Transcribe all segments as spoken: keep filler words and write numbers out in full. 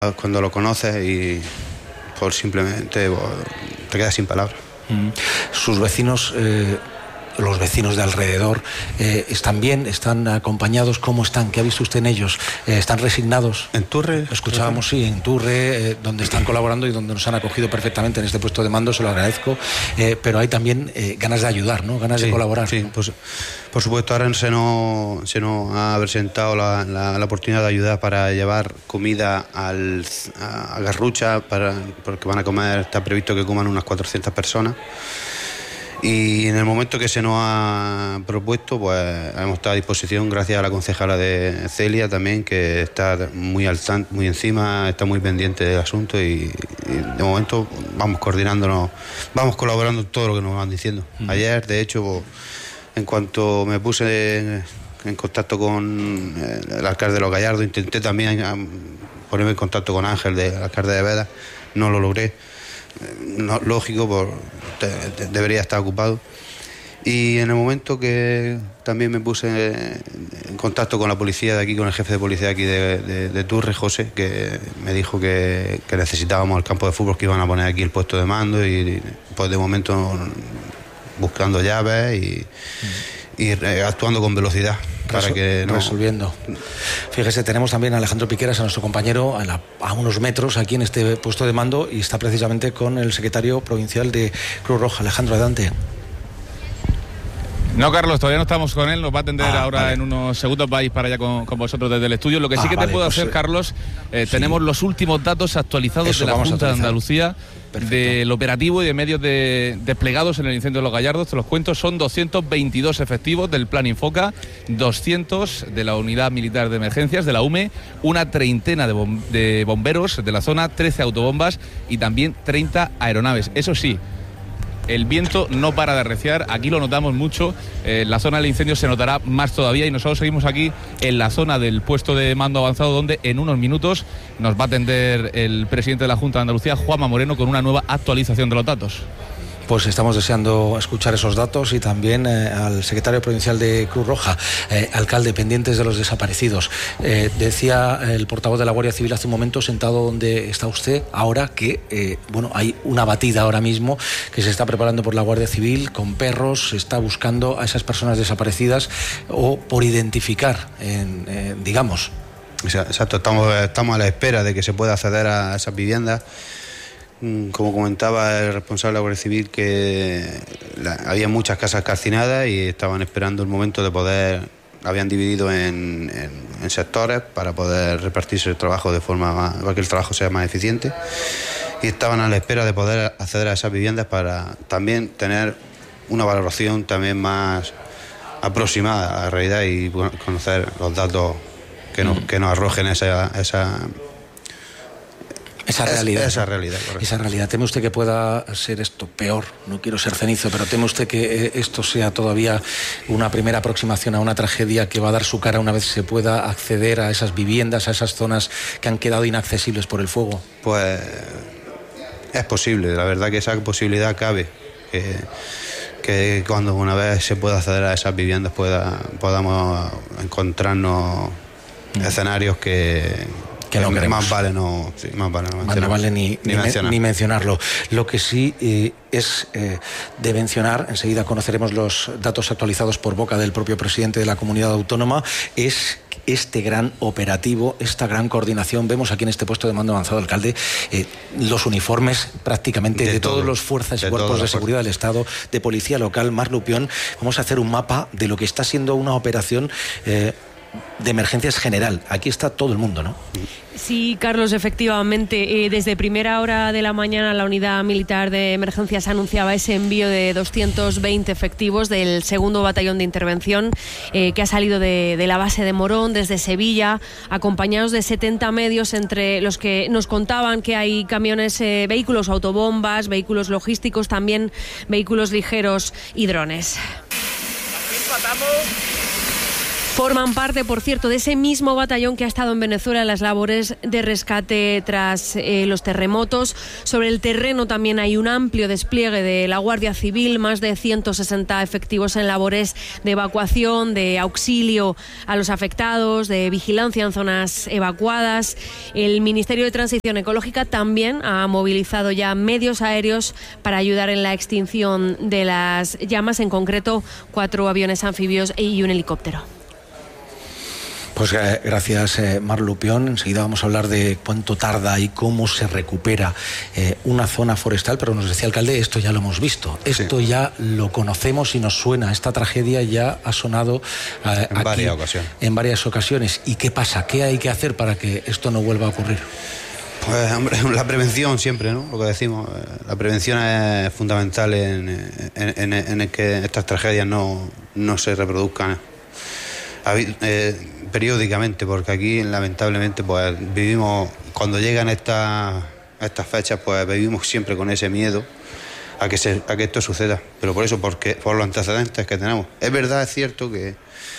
Cuando lo conoces y por simplemente pues, te quedas sin palabras. Mm. Sus vecinos, eh, los vecinos de alrededor, eh, ¿están bien? ¿Están acompañados? ¿Cómo están? ¿Qué ha visto usted en ellos? Eh, ¿Están resignados? En Turre. Escuchábamos, sí, en Turre, eh, donde están colaborando y donde nos han acogido perfectamente en este puesto de mando, se lo agradezco, eh, pero hay también eh, ganas de ayudar, ¿no? Ganas sí, de colaborar. Sí, pues, por supuesto, ahora se nos, se nos ha presentado la, la, la oportunidad de ayudar para llevar comida al, a, a Garrucha, para, porque van a comer, está previsto que coman unas cuatrocientas personas. Y en el momento que se nos ha propuesto, pues hemos estado a disposición, gracias a la concejala de Celia también, que está muy al tanto, muy encima, está muy pendiente del asunto y, y de momento vamos coordinándonos, vamos colaborando en todo lo que nos van diciendo. Uh-huh. Ayer, de hecho, pues, en cuanto me puse en, en contacto con el alcalde de Los Gallardos, intenté también ponerme en contacto con Ángel, del alcalde de Veda, no lo logré. No, lógico, por, te, te, debería estar ocupado. Y en el momento que también me puse en contacto con la policía de aquí, con el jefe de policía de aquí de, de, de Turre, José, que me dijo que, que necesitábamos el campo de fútbol, que iban a poner aquí el puesto de mando, y pues de momento buscando llaves y, y actuando con velocidad. Para Resol- que no... resolviendo. Fíjese, tenemos también a Alejandro Piqueras, a nuestro compañero, a, la, a unos metros aquí en este puesto de mando, y está precisamente con el secretario provincial de Cruz Roja. Alejandro, adelante. No, Carlos, todavía no estamos con él, nos va a atender ah, ahora vale. en unos segundos, vais para allá con, con vosotros desde el estudio. Lo que sí ah, que vale, te puedo pues, hacer, Carlos, eh, sí. tenemos los últimos datos actualizados Eso de la Junta de Andalucía, Perfecto. del operativo y de medios de, desplegados en el incendio de Los Gallardos. Te los cuento, son doscientos veintidós efectivos del Plan Infoca, doscientos de la Unidad Militar de Emergencias, de la U M E, una treintena de, bom- de bomberos de la zona, trece autobombas y también treinta aeronaves. Eso sí, el viento no para de arreciar, aquí lo notamos mucho, eh, la zona del incendio se notará más todavía, y nosotros seguimos aquí en la zona del puesto de mando avanzado, donde en unos minutos nos va a atender el presidente de la Junta de Andalucía, Juanma Moreno, con una nueva actualización de los datos. Pues estamos deseando escuchar esos datos, y también eh, al secretario provincial de Cruz Roja, eh, alcalde, pendientes de los desaparecidos. Eh, decía el portavoz de la Guardia Civil hace un momento, sentado donde está usted ahora, que eh, bueno, hay una batida ahora mismo que se está preparando por la Guardia Civil con perros, se está buscando a esas personas desaparecidas o por identificar, en, eh, digamos. Exacto, estamos, estamos a la espera de que se pueda acceder a esas viviendas. Como comentaba el responsable de la Guardia Civil, que la, había muchas casas calcinadas y estaban esperando el momento de poder, habían dividido en, en, en sectores para poder repartirse el trabajo de forma más, para que el trabajo sea más eficiente, y estaban a la espera de poder acceder a esas viviendas para también tener una valoración también más aproximada a la realidad y conocer los datos que nos, que nos arrojen esa... esa Esa realidad. Esa realidad, correcto. Esa realidad. ¿Teme usted que pueda ser esto peor? No quiero ser cenizo, pero ¿teme usted que esto sea todavía una primera aproximación a una tragedia que va a dar su cara una vez se pueda acceder a esas viviendas, a esas zonas que han quedado inaccesibles por el fuego? Pues es posible, la verdad que esa posibilidad cabe. Que, que cuando una vez se pueda acceder a esas viviendas pueda, podamos encontrarnos mm. escenarios que... que no queremos. Más vale no, sí, más vale no, más no vale ni, ni, ni, mencionar. ni mencionarlo. Lo que sí eh, es eh, de mencionar, enseguida conoceremos los datos actualizados por boca del propio presidente de la comunidad autónoma, es este gran operativo, esta gran coordinación. Vemos aquí en este puesto de mando avanzado, alcalde, eh, los uniformes prácticamente de, de todas las fuerzas y cuerpos de seguridad del Estado, de policía local, Mar Lupión. Vamos a hacer un mapa de lo que está siendo una operación eh, de emergencias general. Aquí está todo el mundo, ¿no? Sí, Carlos, efectivamente. Eh, desde primera hora de la mañana la Unidad Militar de Emergencias anunciaba ese envío de doscientos veinte efectivos del segundo Batallón de Intervención, eh, que ha salido de, de la base de Morón, desde Sevilla, acompañados de setenta medios, entre los que nos contaban que hay camiones, eh, vehículos autobombas, vehículos logísticos, también vehículos ligeros y drones. Forman parte, por cierto, de ese mismo batallón que ha estado en Venezuela en las labores de rescate tras eh, los terremotos. Sobre el terreno también hay un amplio despliegue de la Guardia Civil, más de ciento sesenta efectivos en labores de evacuación, de auxilio a los afectados, de vigilancia en zonas evacuadas. El Ministerio de Transición Ecológica también ha movilizado ya medios aéreos para ayudar en la extinción de las llamas, en concreto cuatro aviones anfibios y un helicóptero. Pues eh, gracias, eh, Mar Lupión. Enseguida vamos a hablar de cuánto tarda y cómo se recupera eh, una zona forestal, pero nos decía el alcalde, esto ya lo hemos visto, esto sí. Ya lo conocemos y nos suena, esta tragedia ya ha sonado eh, en aquí, varias ocasiones. En varias ocasiones. ¿Y qué pasa? ¿Qué hay que hacer para que esto no vuelva a ocurrir? Pues hombre, la prevención siempre, ¿no? Lo que decimos, la prevención es fundamental en, en, en, en el que estas tragedias no, no se reproduzcan eh, periódicamente, porque aquí lamentablemente pues vivimos, cuando llegan estas estas fechas, pues vivimos siempre con ese miedo a que se, a que esto suceda, pero por eso, porque por los antecedentes que tenemos. Es verdad, es cierto que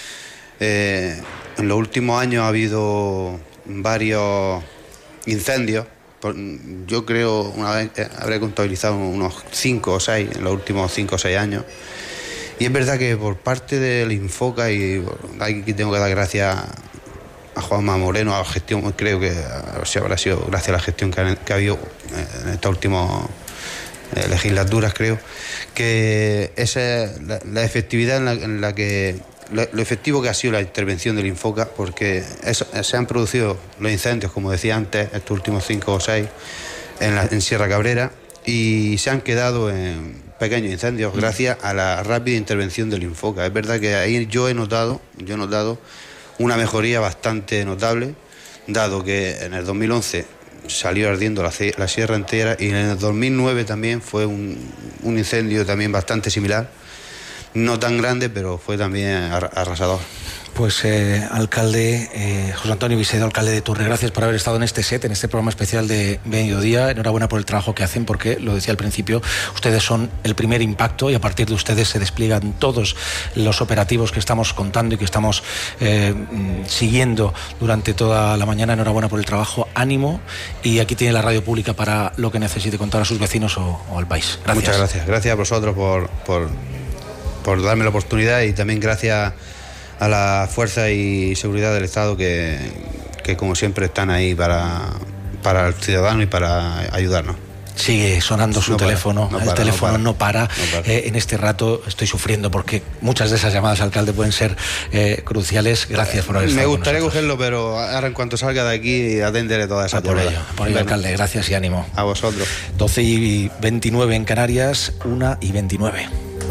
eh, en los últimos años ha habido varios incendios. Yo creo, una vez habré contabilizado unos cinco o seis en los últimos cinco o seis años. Y es verdad que por parte del Infoca, y aquí tengo que dar gracias a Juanma Moreno, a la gestión, creo que si habrá sido gracias a la gestión que ha, que ha habido en estas últimas eh, legislaturas, creo, que esa es la, la efectividad en la, en la que, lo, lo efectivo que ha sido la intervención del Infoca, porque eso, se han producido los incendios, como decía antes, estos últimos cinco o seis, en, la, en Sierra Cabrera, y se han quedado en pequeños incendios gracias a la rápida intervención del Infoca. Es verdad que ahí yo he notado, yo he notado una mejoría bastante notable, dado que en el dos mil once salió ardiendo la, la sierra entera, y en el dos mil nueve también fue un, un incendio también bastante similar, no tan grande, pero fue también arrasador. Pues eh, alcalde eh, José Antonio Visedo, alcalde de Turre, gracias por haber estado en este set, en este programa especial de Mediodía. Enhorabuena por el trabajo que hacen, porque, lo decía al principio, ustedes son el primer impacto y a partir de ustedes se despliegan todos los operativos que estamos contando y que estamos eh, siguiendo durante toda la mañana. Enhorabuena por el trabajo, ánimo, y aquí tiene la radio pública para lo que necesite contar a sus vecinos o, o al país. Gracias. Muchas gracias. Gracias a vosotros por, por, por darme la oportunidad, y también gracias a la fuerza y seguridad del Estado que, que como siempre están ahí para, para el ciudadano y para ayudarnos. Sigue sonando su no teléfono, para, no el para, teléfono no para, no para. No para. Eh, en este rato estoy sufriendo porque muchas de esas llamadas, alcalde, pueden ser eh, cruciales. Gracias por haber estado. Me gustaría cogerlo, pero ahora en cuanto salga de aquí atenderé todas esas por ello, por ello, alcalde, gracias y ánimo. A vosotros. doce y veintinueve en Canarias, una y veintinueve.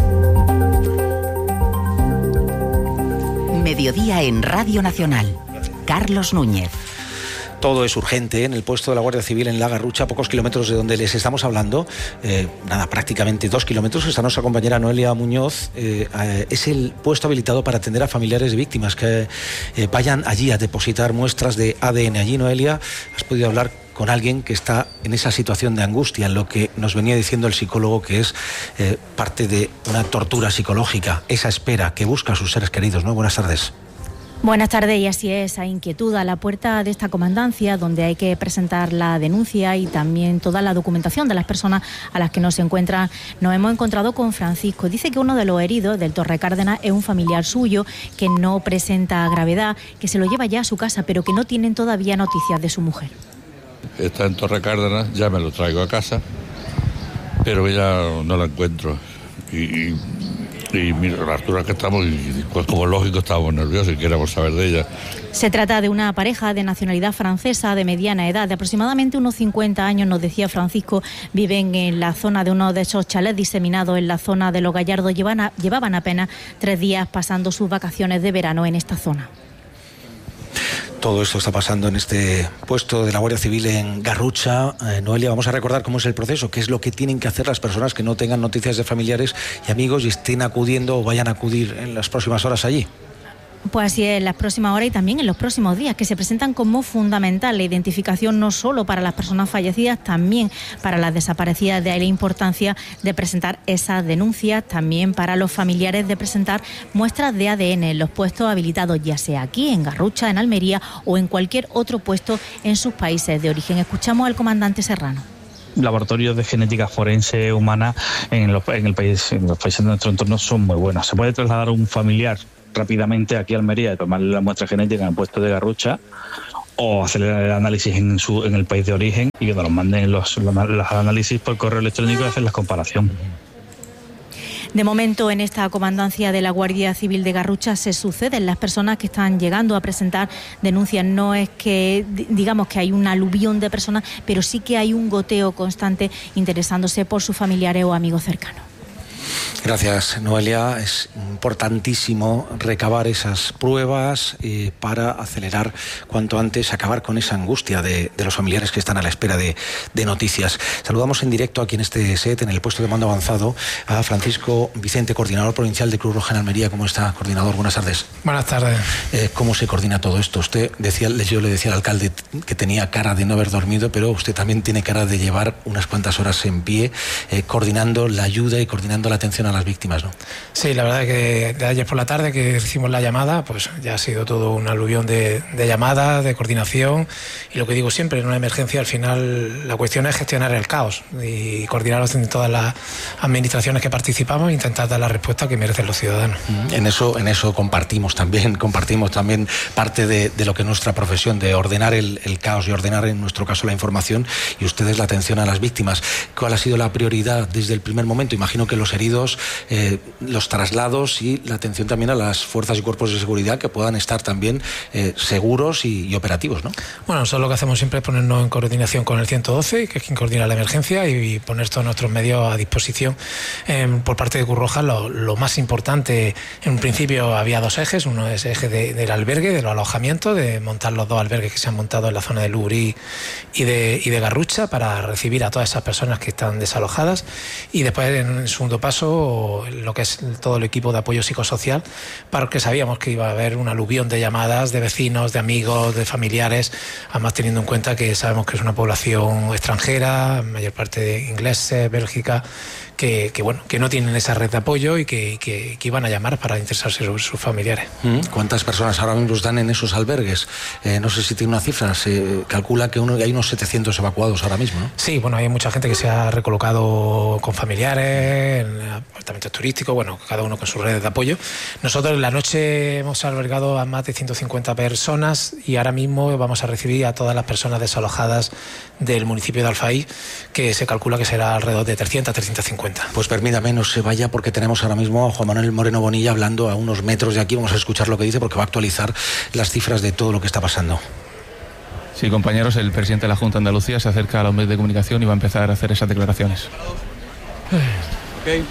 Mediodía en Radio Nacional. Carlos Núñez. Todo es urgente en el puesto de la Guardia Civil en La Garrucha, a pocos kilómetros de donde les estamos hablando, eh, nada, prácticamente dos kilómetros. Está nuestra compañera Noelia Muñoz. Eh, eh, es el puesto habilitado para atender a familiares de víctimas que eh, vayan allí a depositar muestras de A D N. Allí, Noelia, has podido hablar con alguien que está en esa situación de angustia, en lo que nos venía diciendo el psicólogo, que es eh, parte de una tortura psicológica, esa espera que busca a sus seres queridos, ¿no? Buenas tardes. Buenas tardes, y así es, esa inquietud a la puerta de esta comandancia, donde hay que presentar la denuncia y también toda la documentación de las personas a las que nos encuentran. Nos hemos encontrado con Francisco. Dice que uno de los heridos del Torre Cárdenas es un familiar suyo, que no presenta gravedad, que se lo lleva ya a su casa, pero que no tienen todavía noticias de su mujer. Está en Torre Cárdenas, ya me lo traigo a casa, pero ya no la encuentro. Y, y, y mira, la altura que estamos, y pues como lógico estábamos nerviosos y queríamos saber de ella. Se trata de una pareja de nacionalidad francesa de mediana edad, de aproximadamente unos cincuenta años, nos decía Francisco. Viven en la zona de uno de esos chalets diseminados en la zona de Los Gallardos. Llevan a, llevaban apenas tres días pasando sus vacaciones de verano en esta zona. Todo esto está pasando en este puesto de la Guardia Civil en Garrucha. Eh, Noelia, vamos a recordar cómo es el proceso, qué es lo que tienen que hacer las personas que no tengan noticias de familiares y amigos y estén acudiendo o vayan a acudir en las próximas horas allí. Pues así es, en las próximas horas y también en los próximos días, que se presentan como fundamental la identificación no solo para las personas fallecidas, también para las desaparecidas. De ahí la importancia de presentar esas denuncias, también para los familiares de presentar muestras de A D N en los puestos habilitados, ya sea aquí en Garrucha, en Almería o en cualquier otro puesto en sus países de origen. Escuchamos al comandante Serrano. Laboratorios de genética forense humana en, los, en el país, en los países de nuestro entorno son muy buenos. Se puede trasladar a un familiar rápidamente aquí a Almería y tomarle la muestra genética en el puesto de Garrucha, o hacer el análisis en su en el país de origen y que nos los manden los, los, los análisis por correo electrónico y hacer la comparación. De momento, en esta comandancia de la Guardia Civil de Garrucha se suceden las personas que están llegando a presentar denuncias. No es que digamos que hay un aluvión de personas, pero sí que hay un goteo constante interesándose por sus familiares o amigos cercanos. Gracias, Noelia. Es importantísimo recabar esas pruebas eh, para acelerar cuanto antes, acabar con esa angustia de, de los familiares que están a la espera de, de noticias. Saludamos en directo aquí en este set, en el puesto de mando avanzado, a Francisco Vicente, coordinador provincial de Cruz Roja en Almería. ¿Cómo está, coordinador? Buenas tardes. Buenas tardes. Eh, ¿Cómo se coordina todo esto? Usted decía, yo le decía al alcalde que tenía cara de no haber dormido, pero usted también tiene cara de llevar unas cuantas horas en pie, eh, coordinando la ayuda y coordinando la atención a las víctimas, ¿no? Sí, la verdad es que de ayer por la tarde que hicimos la llamada, pues ya ha sido todo un aluvión de, de llamadas, de coordinación, y lo que digo siempre, en una emergencia al final la cuestión es gestionar el caos y coordinarlos en todas las administraciones que participamos e intentar dar la respuesta que merecen los ciudadanos. En eso, en eso compartimos también, compartimos también parte de, de lo que es nuestra profesión, de ordenar el, el caos y ordenar en nuestro caso la información, y ustedes la atención a las víctimas. ¿Cuál ha sido la prioridad desde el primer momento? Imagino que los heridos, Eh, los traslados y la atención también a las fuerzas y cuerpos de seguridad que puedan estar también eh, seguros y, y operativos, ¿no? Bueno, nosotros lo que hacemos siempre es ponernos en coordinación con el ciento doce, que es quien coordina la emergencia, y, y poner todos nuestros medios a disposición. Eh, por parte de Cruz Roja, lo, lo más importante, en un principio había dos ejes. Uno es el eje de, del albergue, de los alojamientos, de montar los dos albergues que se han montado en la zona de Lubrí y de, y de Garrucha para recibir a todas esas personas que están desalojadas, y después, en el segundo paso, lo que es todo el equipo de apoyo psicosocial, porque sabíamos que iba a haber un aluvión de llamadas de vecinos, de amigos, de familiares, además teniendo en cuenta que sabemos que es una población extranjera, mayor parte de ingleses, Bélgica, que, que bueno, que no tienen esa red de apoyo y que, que, que iban a llamar para interesarse sobre sus familiares. ¿Cuántas personas ahora mismo están en esos albergues? Eh, no sé si tiene una cifra, se calcula que uno, hay unos setecientos evacuados ahora mismo, ¿no? Sí, bueno, hay mucha gente que se ha recolocado con familiares, en apartamentos turísticos, bueno, cada uno con sus redes de apoyo. Nosotros en la noche hemos albergado a más de ciento cincuenta personas, y ahora mismo vamos a recibir a todas las personas desalojadas del municipio de Alfaí, que se calcula que será alrededor de trescientas, trescientas cincuenta. Pues permítame, no se vaya, porque tenemos ahora mismo a Juan Manuel Moreno Bonilla hablando a unos metros de aquí. Vamos a escuchar lo que dice, porque va a actualizar las cifras de todo lo que está pasando. Sí, compañeros, el presidente de la Junta de Andalucía se acerca a los medios de comunicación y va a empezar a hacer esas declaraciones. Okay.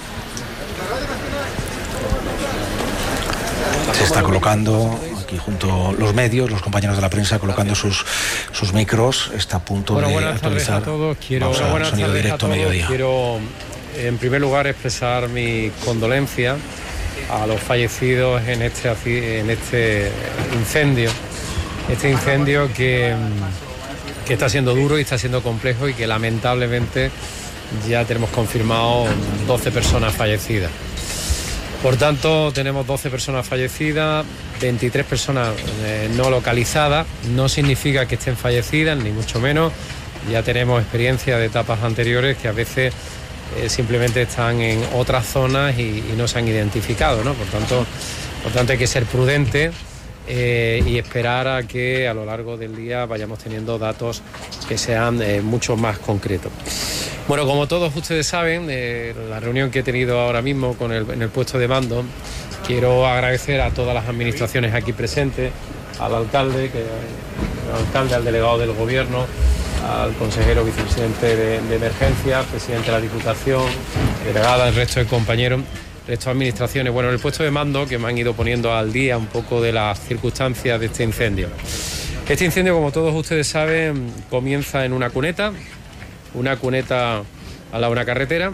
Se está colocando aquí junto a los medios, los compañeros de la prensa colocando sus, sus micros. Está a punto bueno, de buenas actualizar. Tardes a todos. Quiero, Vamos a buenas sonido tardes directo a todos. mediodía. Quiero, en primer lugar, expresar mi condolencia a los fallecidos en este, en este incendio. Este incendio que, que está siendo duro y está siendo complejo, y que lamentablemente ya tenemos confirmado doce personas fallecidas. Por tanto, tenemos doce personas fallecidas, veintitrés personas eh, no localizadas. No significa que estén fallecidas, ni mucho menos. Ya tenemos experiencia de etapas anteriores que a veces eh, simplemente están en otras zonas y, y no se han identificado, ¿no? Por tanto, por tanto hay que ser prudentes eh, y esperar a que a lo largo del día vayamos teniendo datos que sean eh, mucho más concretos. Bueno, como todos ustedes saben, eh, la reunión que he tenido ahora mismo con el, en el puesto de mando, quiero agradecer a todas las administraciones aquí presentes, al alcalde, que, al alcalde, al delegado del gobierno, al consejero vicepresidente de, de emergencia, presidente de la Diputación, delegada, el resto de compañeros, el resto de administraciones. Bueno, en el puesto de mando, que me han ido poniendo al día un poco de las circunstancias de este incendio. Este incendio, como todos ustedes saben, comienza en una cuneta, una cuneta al lado de una carretera.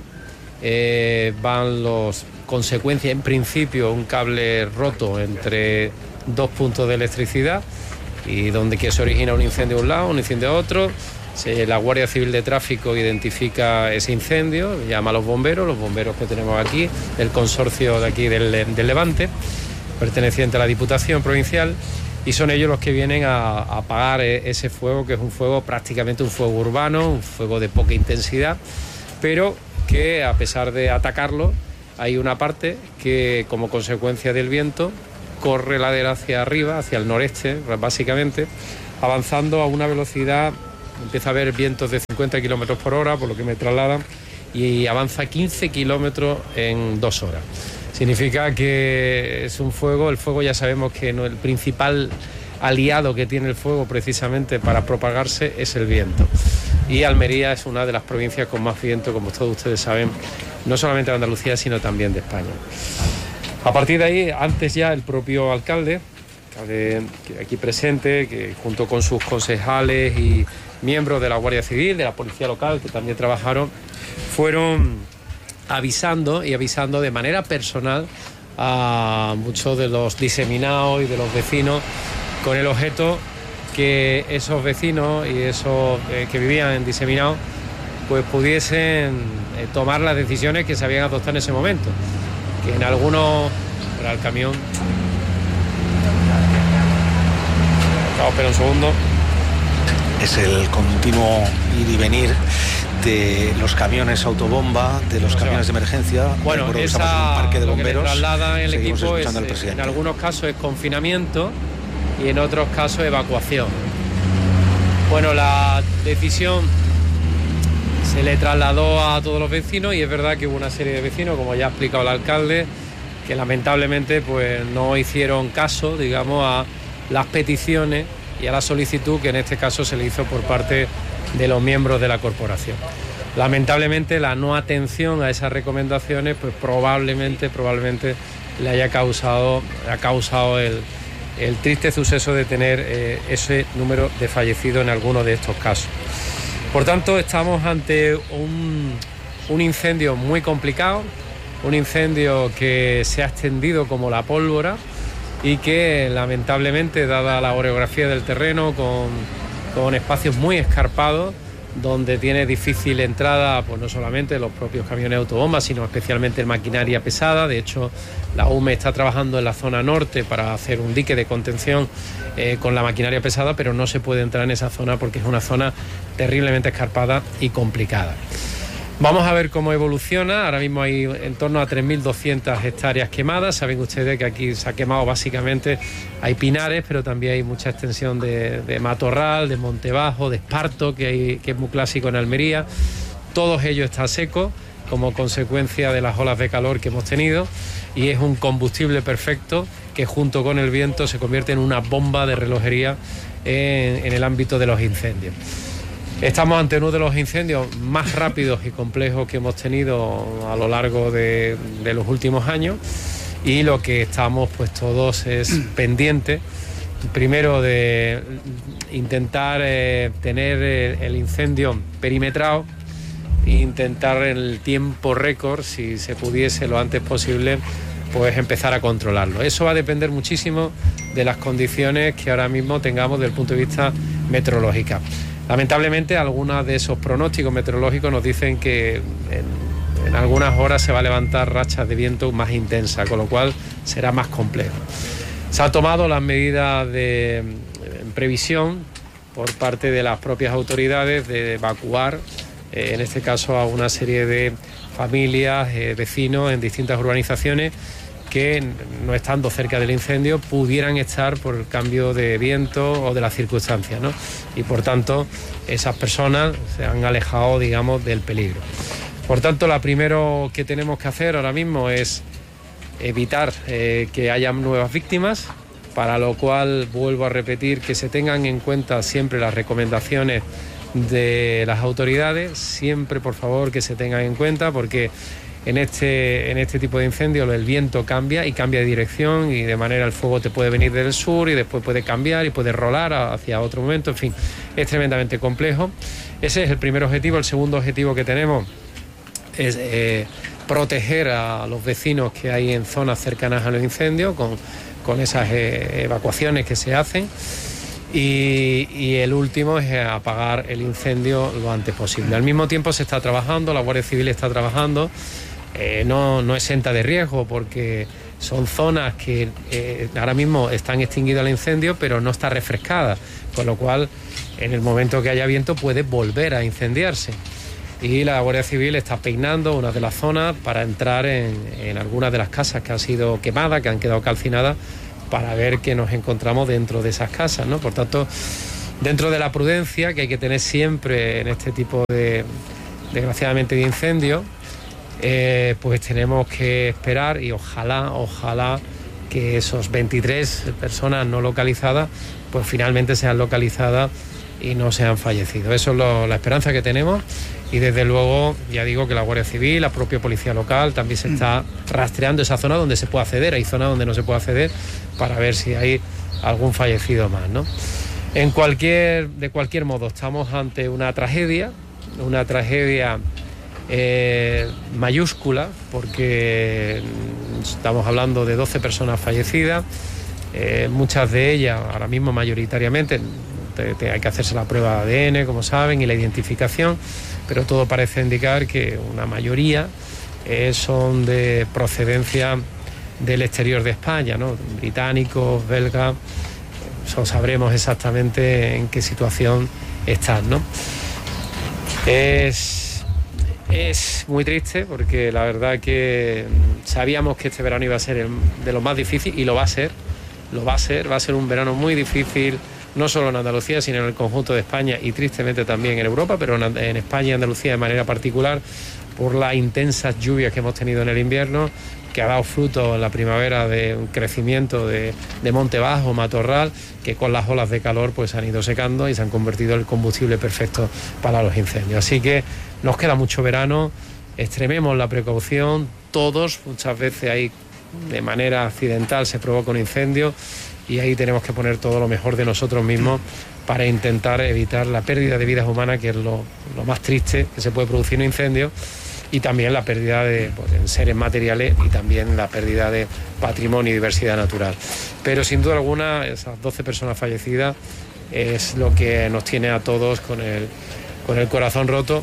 Eh, van los consecuencias, en principio, un cable roto entre dos puntos de electricidad y donde que se origina un incendio a un lado, un incendio a otro. Se, la Guardia Civil de Tráfico identifica ese incendio, llama a los bomberos, los bomberos que tenemos aquí, del consorcio de aquí del, del Levante, perteneciente a la Diputación Provincial, y son ellos los que vienen a, a apagar ese fuego, que es un fuego prácticamente un fuego urbano, un fuego de poca intensidad, pero que a pesar de atacarlo, hay una parte que como consecuencia del viento corre ladera hacia arriba, hacia el noreste, básicamente, avanzando a una velocidad. Empieza a haber vientos de cincuenta kilómetros por hora, por lo que me trasladan, y avanza quince kilómetros en dos horas. Significa que es un fuego, el fuego ya sabemos que no, el principal aliado que tiene el fuego precisamente para propagarse es el viento. Y Almería es una de las provincias con más viento, como todos ustedes saben, no solamente de Andalucía, sino también de España. A partir de ahí, antes ya el propio alcalde, aquí presente, que junto con sus concejales y miembros de la Guardia Civil, de la Policía Local, que también trabajaron, fueron avisando y avisando de manera personal a muchos de los diseminados y de los vecinos, con el objeto que esos vecinos y esos eh, que vivían en diseminados pues pudiesen eh, tomar las decisiones que se habían adoptado en ese momento, que en algunos para el camión. Vamos, espera un segundo. Es el continuo ir y venir de los camiones autobomba, de los camiones de emergencia. Bueno, esa, estamos en un parque de bomberos. Lo que le traslada el equipo es, en algunos casos es confinamiento y en otros casos evacuación. Bueno, la decisión se le trasladó a todos los vecinos y es verdad que hubo una serie de vecinos, como ya ha explicado el alcalde, que lamentablemente pues no hicieron caso, digamos, a las peticiones y a la solicitud que en este caso se le hizo por parte de los miembros de la corporación. Lamentablemente la no atención a esas recomendaciones pues probablemente, probablemente le haya causado, ha causado el, el triste suceso de tener eh, ese número de fallecidos en algunos de estos casos. Por tanto, estamos ante un, un incendio muy complicado, un incendio que se ha extendido como la pólvora y que lamentablemente, dada la orografía del terreno, con, con espacios muy escarpados, donde tiene difícil entrada, pues no solamente los propios camiones autobombas, sino especialmente maquinaria pesada. De hecho, la U M E está trabajando en la zona norte para hacer un dique de contención eh, con la maquinaria pesada, pero no se puede entrar en esa zona porque es una zona terriblemente escarpada y complicada. Vamos a ver cómo evoluciona. Ahora mismo hay en torno a tres mil doscientas hectáreas quemadas. Saben ustedes que aquí se ha quemado básicamente, hay pinares, pero también hay mucha extensión de, de matorral, de monte bajo, de esparto, que, hay, que es muy clásico en Almería. Todos ellos están secos como consecuencia de las olas de calor que hemos tenido y es un combustible perfecto que junto con el viento se convierte en una bomba de relojería en, en el ámbito de los incendios. Estamos ante uno de los incendios más rápidos y complejos que hemos tenido a lo largo de, de los últimos años y lo que estamos pues todos es pendientes, primero de intentar eh, tener el, el incendio perimetrado e intentar en el tiempo récord, si se pudiese lo antes posible, pues empezar a controlarlo. Eso va a depender muchísimo de las condiciones que ahora mismo tengamos desde el punto de vista meteorológico. Lamentablemente, algunos de esos pronósticos meteorológicos nos dicen que en, en algunas horas se va a levantar rachas de viento más intensas, con lo cual será más complejo. Se han tomado las medidas de en previsión por parte de las propias autoridades de evacuar, eh, en este caso, a una serie de familias, eh, vecinos en distintas urbanizaciones que, no estando cerca del incendio, pudieran estar por el cambio de viento o de las circunstancias, ¿no? Y por tanto, esas personas se han alejado, digamos, del peligro. Por tanto, lo primero que tenemos que hacer ahora mismo es evitar eh, que haya nuevas víctimas, para lo cual vuelvo a repetir que se tengan en cuenta siempre las recomendaciones de las autoridades, siempre por favor que se tengan en cuenta, porque En este, en este tipo de incendios el viento cambia y cambia de dirección y de manera el fuego te puede venir del sur y después puede cambiar y puede rolar hacia otro momento, en fin, es tremendamente complejo. Ese es el primer objetivo. El segundo objetivo que tenemos es eh, proteger a los vecinos que hay en zonas cercanas a los incendios con, con esas eh, evacuaciones que se hacen. Y, y el último es apagar el incendio lo antes posible. Al mismo tiempo se está trabajando, la Guardia Civil está trabajando, eh, no, no exenta de riesgo porque son zonas que eh, ahora mismo están extinguidas el incendio, pero no está refrescada, con lo cual en el momento que haya viento puede volver a incendiarse. Y la Guardia Civil está peinando una de las zonas para entrar en, en algunas de las casas que han sido quemadas, que han quedado calcinadas, para ver qué nos encontramos dentro de esas casas, ¿no? Por tanto, dentro de la prudencia que hay que tener siempre en este tipo de, desgraciadamente, de incendios, eh, pues tenemos que esperar y ojalá, ojalá que esos veintitrés personas no localizadas, pues finalmente sean localizadas y no sean fallecidos. Eso es lo, la esperanza que tenemos. Y desde luego, ya digo que la Guardia Civil, la propia Policía Local, también se está rastreando esa zona donde se puede acceder. Hay zonas donde no se puede acceder para ver si hay algún fallecido más, ¿no? En cualquier, de cualquier modo, estamos ante una tragedia, una tragedia eh, mayúscula, porque estamos hablando de doce personas fallecidas, eh, muchas de ellas, ahora mismo mayoritariamente, te, te, hay que hacerse la prueba de A D N, como saben, y la identificación, pero todo parece indicar que una mayoría eh, son de procedencia del exterior de España, ¿no? Británicos, belgas, eso sabremos exactamente en qué situación están, ¿no? Es, es muy triste porque la verdad que sabíamos que este verano iba a ser el, de los más difíciles, y lo va a ser, lo va a ser, va a ser un verano muy difícil, no solo en Andalucía, sino en el conjunto de España y tristemente también en Europa, pero en España y Andalucía de manera particular, por las intensas lluvias que hemos tenido en el invierno, que ha dado fruto en la primavera de un crecimiento de, de monte bajo, matorral, que con las olas de calor pues han ido secando y se han convertido en el combustible perfecto para los incendios. Así que nos queda mucho verano, extrememos la precaución, todos, muchas veces ahí de manera accidental se provoca un incendio, y ahí tenemos que poner todo lo mejor de nosotros mismos para intentar evitar la pérdida de vidas humanas, que es lo, lo más triste que se puede producir en un incendio, y también la pérdida de pues, en seres materiales, y también la pérdida de patrimonio y diversidad natural. Pero sin duda alguna, esas doce personas fallecidas es lo que nos tiene a todos con el, con el corazón roto,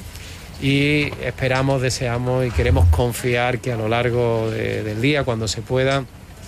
y esperamos, deseamos y queremos confiar que a lo largo de, del día, cuando se pueda,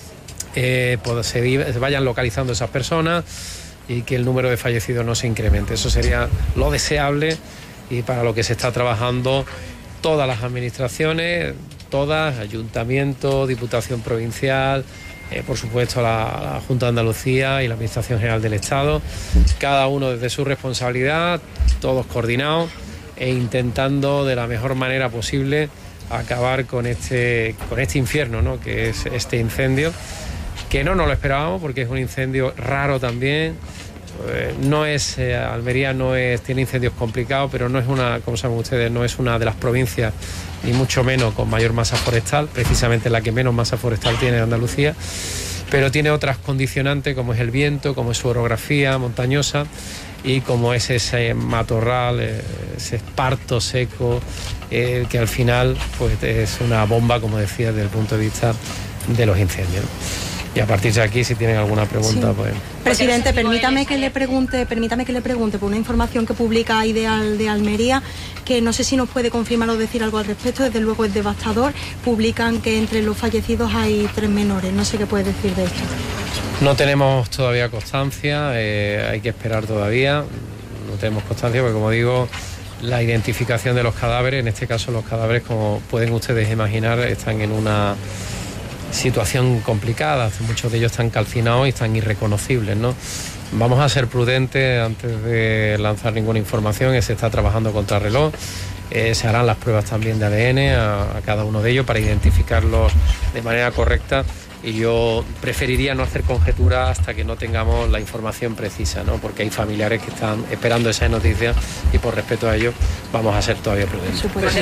Eh, pues se, se vayan localizando esas personas y que el número de fallecidos no se incremente. Eso sería lo deseable, y para lo que se está trabajando todas las administraciones, todas, Ayuntamiento, Diputación Provincial, eh, por supuesto la, la Junta de Andalucía y la Administración General del Estado, cada uno desde su responsabilidad, todos coordinados e intentando de la mejor manera posible acabar con este, con este infierno, ¿no?, que es este incendio, que no nos lo esperábamos porque es un incendio raro también. Eh, no es, eh, Almería no es, tiene incendios complicados, pero no es una, como saben ustedes, no es una de las provincias, ni mucho menos con mayor masa forestal, precisamente la que menos masa forestal tiene Andalucía, pero tiene otras condicionantes como es el viento, como es su orografía montañosa y como es ese matorral, eh, ese esparto seco, eh, que al final pues es una bomba, como decía, desde el punto de vista de los incendios. Y a partir de aquí, si tienen alguna pregunta, sí. pues... Presidente, permítame que le pregunte, permítame que le pregunte por una información que publica Ideal de Almería, que no sé si nos puede confirmar o decir algo al respecto, desde luego es devastador. Publican que entre los fallecidos hay tres menores, no sé qué puede decir de esto. No tenemos todavía constancia, eh, hay que esperar todavía, no tenemos constancia porque, como digo, la identificación de los cadáveres, en este caso los cadáveres, como pueden ustedes imaginar, están en una situación complicada, muchos de ellos están calcinados y están irreconocibles, ¿no? Vamos a ser prudentes antes de lanzar ninguna información, se está trabajando contra reloj, eh, se harán las pruebas también de A D N a, a cada uno de ellos para identificarlos de manera correcta, y yo preferiría no hacer conjeturas hasta que no tengamos la información precisa, ¿no? Porque hay familiares que están esperando esas noticias y por respeto a ellos vamos a ser todavía prudentes.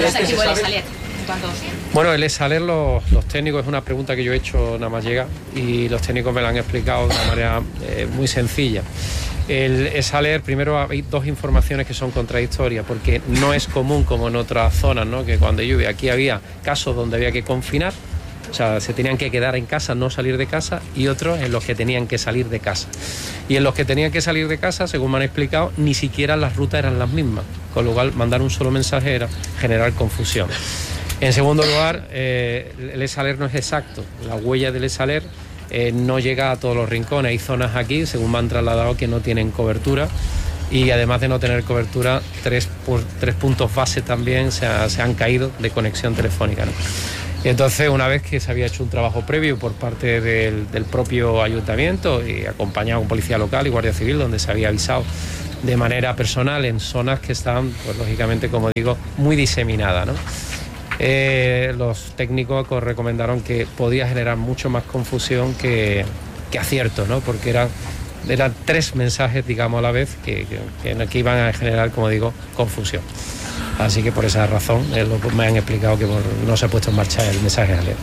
Bueno, el ESALER, los, los técnicos, es una pregunta que yo he hecho, nada más llega, y los técnicos me la han explicado de una manera eh, muy sencilla. El ESALER, primero hay dos informaciones que son contradictorias, porque no es común como en otras zonas, ¿no?, que cuando llueve, aquí había casos donde había que confinar O sea, se tenían que quedar en casa, no salir de casa, y otros en los que tenían que salir de casa. Y en los que tenían que salir de casa, según me han explicado, ni siquiera las rutas eran las mismas, con lo cual mandar un solo mensaje era generar confusión. En segundo lugar, eh, el eSaler no es exacto. La huella del eSaler eh, no llega a todos los rincones. Hay zonas aquí, según me han trasladado, que no tienen cobertura. Y además de no tener cobertura, tres, por, tres puntos base también se, ha, se han caído de conexión telefónica, ¿no? Y entonces, una vez que se había hecho un trabajo previo por parte del, del propio ayuntamiento y acompañado con policía local y guardia civil, donde se había avisado de manera personal en zonas que estaban, pues lógicamente, como digo, muy diseminadas, ¿no? Eh, los técnicos recomendaron que podía generar mucho más confusión que, que acierto, ¿no? Porque eran, eran tres mensajes, digamos, a la vez que, que, que iban a generar, como digo, confusión. Así que por esa razón eh, lo, me han explicado que por, no se ha puesto en marcha el mensaje alerta.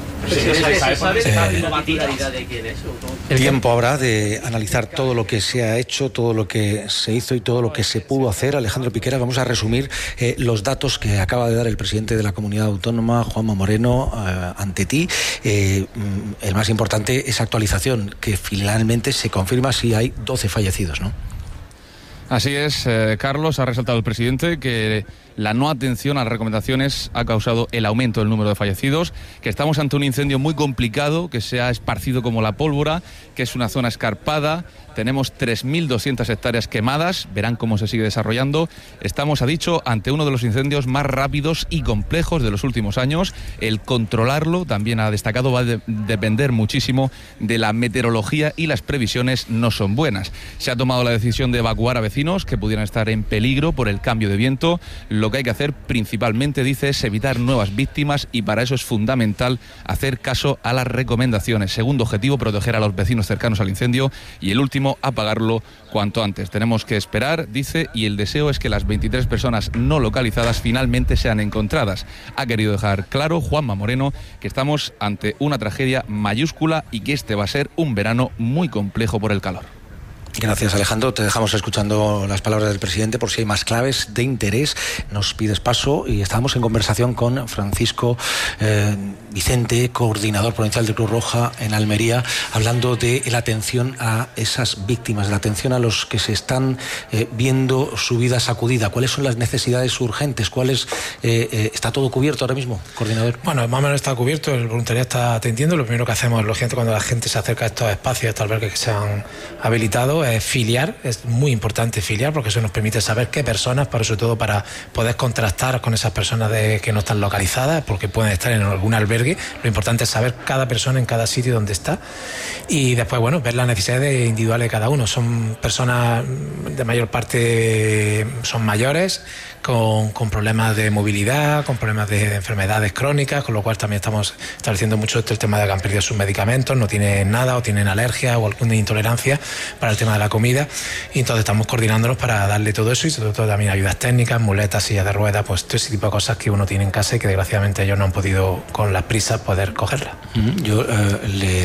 El tiempo habrá de analizar todo lo que se ha hecho, todo lo que se hizo y todo lo que se pudo hacer. Alejandro Piquera, vamos a resumir eh, los datos que acaba de dar el presidente de la Comunidad Autónoma, Juanma Moreno, eh, ante ti. Eh, el más importante es actualización, que finalmente se confirma si hay doce fallecidos, ¿no? Así es, eh, Carlos, ha resaltado el presidente que la no atención a las recomendaciones ha causado el aumento del número de fallecidos, que estamos ante un incendio muy complicado, que se ha esparcido como la pólvora, que es una zona escarpada. Tenemos tres mil doscientas hectáreas quemadas, verán cómo se sigue desarrollando. Estamos, ha dicho, ante uno de los incendios más rápidos y complejos de los últimos años. El controlarlo, también ha destacado, va a de- depender muchísimo de la meteorología, y las previsiones no son buenas. Se ha tomado la decisión de evacuar a vecinos que pudieran estar en peligro por el cambio de viento. Lo que hay que hacer principalmente, dice, es evitar nuevas víctimas, y para eso es fundamental hacer caso a las recomendaciones. Segundo objetivo, proteger a los vecinos cercanos al incendio, y el último, apagarlo cuanto antes. Tenemos que esperar, dice, y el deseo es que las veintitrés personas no localizadas finalmente sean encontradas. Ha querido dejar claro Juanma Moreno que estamos ante una tragedia mayúscula y que este va a ser un verano muy complejo por el calor. Gracias, Alejandro. Te dejamos escuchando las palabras del presidente por si hay más claves de interés. Nos pides paso, y estábamos en conversación con Francisco eh, Vicente, coordinador provincial de Cruz Roja en Almería, hablando de la atención a esas víctimas, de la atención a los que se están eh, viendo su vida sacudida. ¿Cuáles son las necesidades urgentes? ¿Cuáles eh, eh, está todo cubierto ahora mismo, coordinador? Bueno, más o menos está cubierto, el voluntariado está atendiendo. Lo primero que hacemos, lógicamente, cuando la gente se acerca a estos espacios, a estos albergues que se han habilitado, es filiar. Es muy importante filiar, porque eso nos permite saber qué personas, para, sobre todo para poder contrastar con esas personas de, que no están localizadas, porque pueden estar en algún albergue. Lo importante es saber cada persona en cada sitio donde está, y después, bueno, ver las necesidades individuales de cada uno. Son personas, de mayor parte son mayores, con, con problemas de movilidad, con problemas de, de enfermedades crónicas, con lo cual también estamos estableciendo mucho esto, el tema de que han perdido sus medicamentos, no tienen nada, o tienen alergia o alguna intolerancia para el tema de la comida, y entonces estamos coordinándonos para darle todo eso, y sobre todo también ayudas técnicas, muletas, sillas de ruedas, pues todo ese tipo de cosas que uno tiene en casa y que desgraciadamente ellos no han podido, con las prisas, poder cogerlas. Yo eh,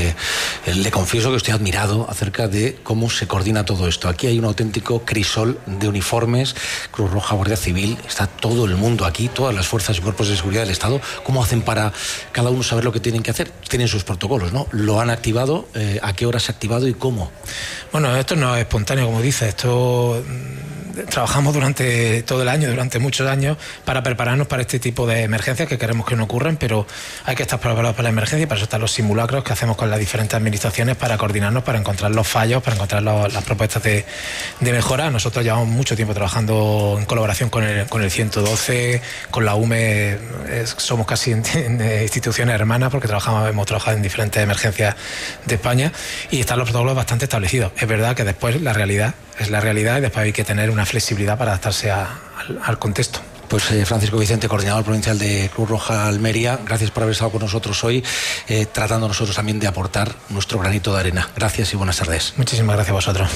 le, le confieso que estoy admirado acerca de cómo se coordina todo esto. Aquí hay un auténtico crisol de uniformes, Cruz Roja, Guardia Civil, está todo el mundo aquí, todas las fuerzas y cuerpos de seguridad del Estado. ¿Cómo hacen para cada uno saber lo que tienen que hacer? Tienen sus protocolos, ¿no? ¿Lo han activado? Eh, ¿A qué hora se ha activado y cómo? Bueno, esto no es espontáneo, como dice, esto... Trabajamos durante todo el año, durante muchos años, para prepararnos para este tipo de emergencias que queremos que no ocurran, pero hay que estar preparados para la emergencia, y para eso están los simulacros que hacemos con las diferentes administraciones para coordinarnos, para encontrar los fallos, para encontrar los, las propuestas de, de mejora. Nosotros llevamos mucho tiempo trabajando en colaboración con el, con el ciento doce, con la U M E, es, somos casi en, en instituciones hermanas, porque trabajamos, hemos trabajado en diferentes emergencias de España, y están los protocolos bastante establecidos. Es verdad que después la realidad es la realidad, y después hay que tener una flexibilidad para adaptarse a, al, al contexto. Pues eh, Francisco Vicente, coordinador provincial de Cruz Roja Almería, gracias por haber estado con nosotros hoy, eh, tratando nosotros también de aportar nuestro granito de arena. Gracias y buenas tardes. Muchísimas gracias a vosotros.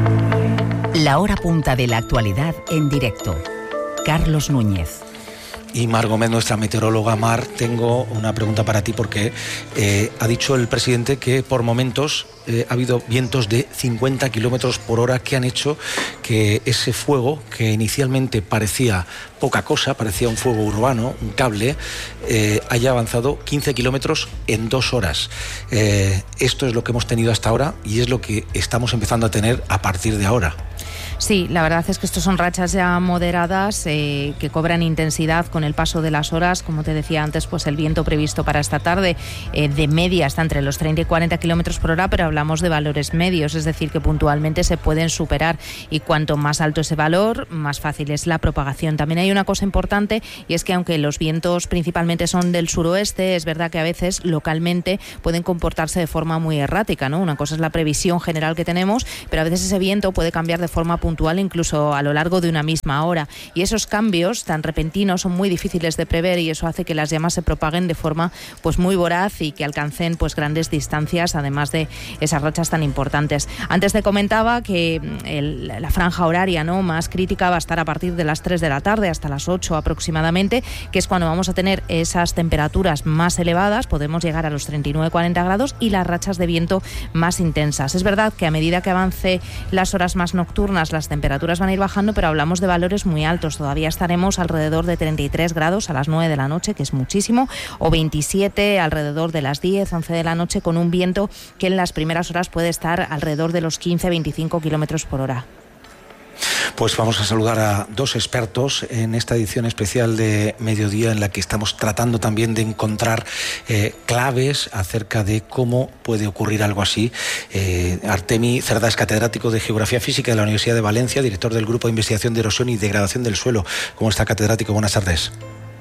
La hora punta de la actualidad en directo. Carlos Núñez. Y Mar Gómez, nuestra meteoróloga. Mar, tengo una pregunta para ti porque eh, ha dicho el presidente que por momentos eh, ha habido vientos de cincuenta kilómetros por hora que han hecho que ese fuego, que inicialmente parecía poca cosa, parecía un fuego urbano, un cable, eh, haya avanzado quince kilómetros en dos horas. Eh, esto es lo que hemos tenido hasta ahora y es lo que estamos empezando a tener a partir de ahora. Sí, la verdad es que estos son rachas ya moderadas eh, que cobran intensidad con el paso de las horas. Como te decía antes, pues el viento previsto para esta tarde eh, de media está entre los treinta y cuarenta kilómetros por hora, pero hablamos de valores medios, es decir, que puntualmente se pueden superar, y cuanto más alto ese valor, más fácil es la propagación. También hay una cosa importante, y es que aunque los vientos principalmente son del suroeste, es verdad que a veces localmente pueden comportarse de forma muy errática, ¿no? Una cosa es la previsión general que tenemos, pero a veces ese viento puede cambiar de forma puntual puntual incluso a lo largo de una misma hora, y esos cambios tan repentinos son muy difíciles de prever, y eso hace que las llamas se propaguen de forma pues muy voraz y que alcancen pues grandes distancias, además de esas rachas tan importantes. Antes te comentaba que el, la franja horaria no más crítica va a estar a partir de las tres de la tarde hasta las ocho aproximadamente, que es cuando vamos a tener esas temperaturas más elevadas, podemos llegar a los treinta y nueve a cuarenta grados, y las rachas de viento más intensas. Es verdad que a medida que avance las horas más nocturnas, las temperaturas van a ir bajando, pero hablamos de valores muy altos. Todavía estaremos alrededor de treinta y tres grados a las nueve de la noche, que es muchísimo, o veintisiete alrededor de las diez, once de la noche, con un viento que en las primeras horas puede estar alrededor de los quince a veinticinco kilómetros por hora. Pues vamos a saludar a dos expertos en esta edición especial de Mediodía, en la que estamos tratando también de encontrar eh, claves acerca de cómo puede ocurrir algo así. Eh, Artemi Cerdá es catedrático de Geografía Física de la Universidad de Valencia, director del Grupo de Investigación de Erosión y Degradación del Suelo. ¿Cómo está, catedrático? Buenas tardes.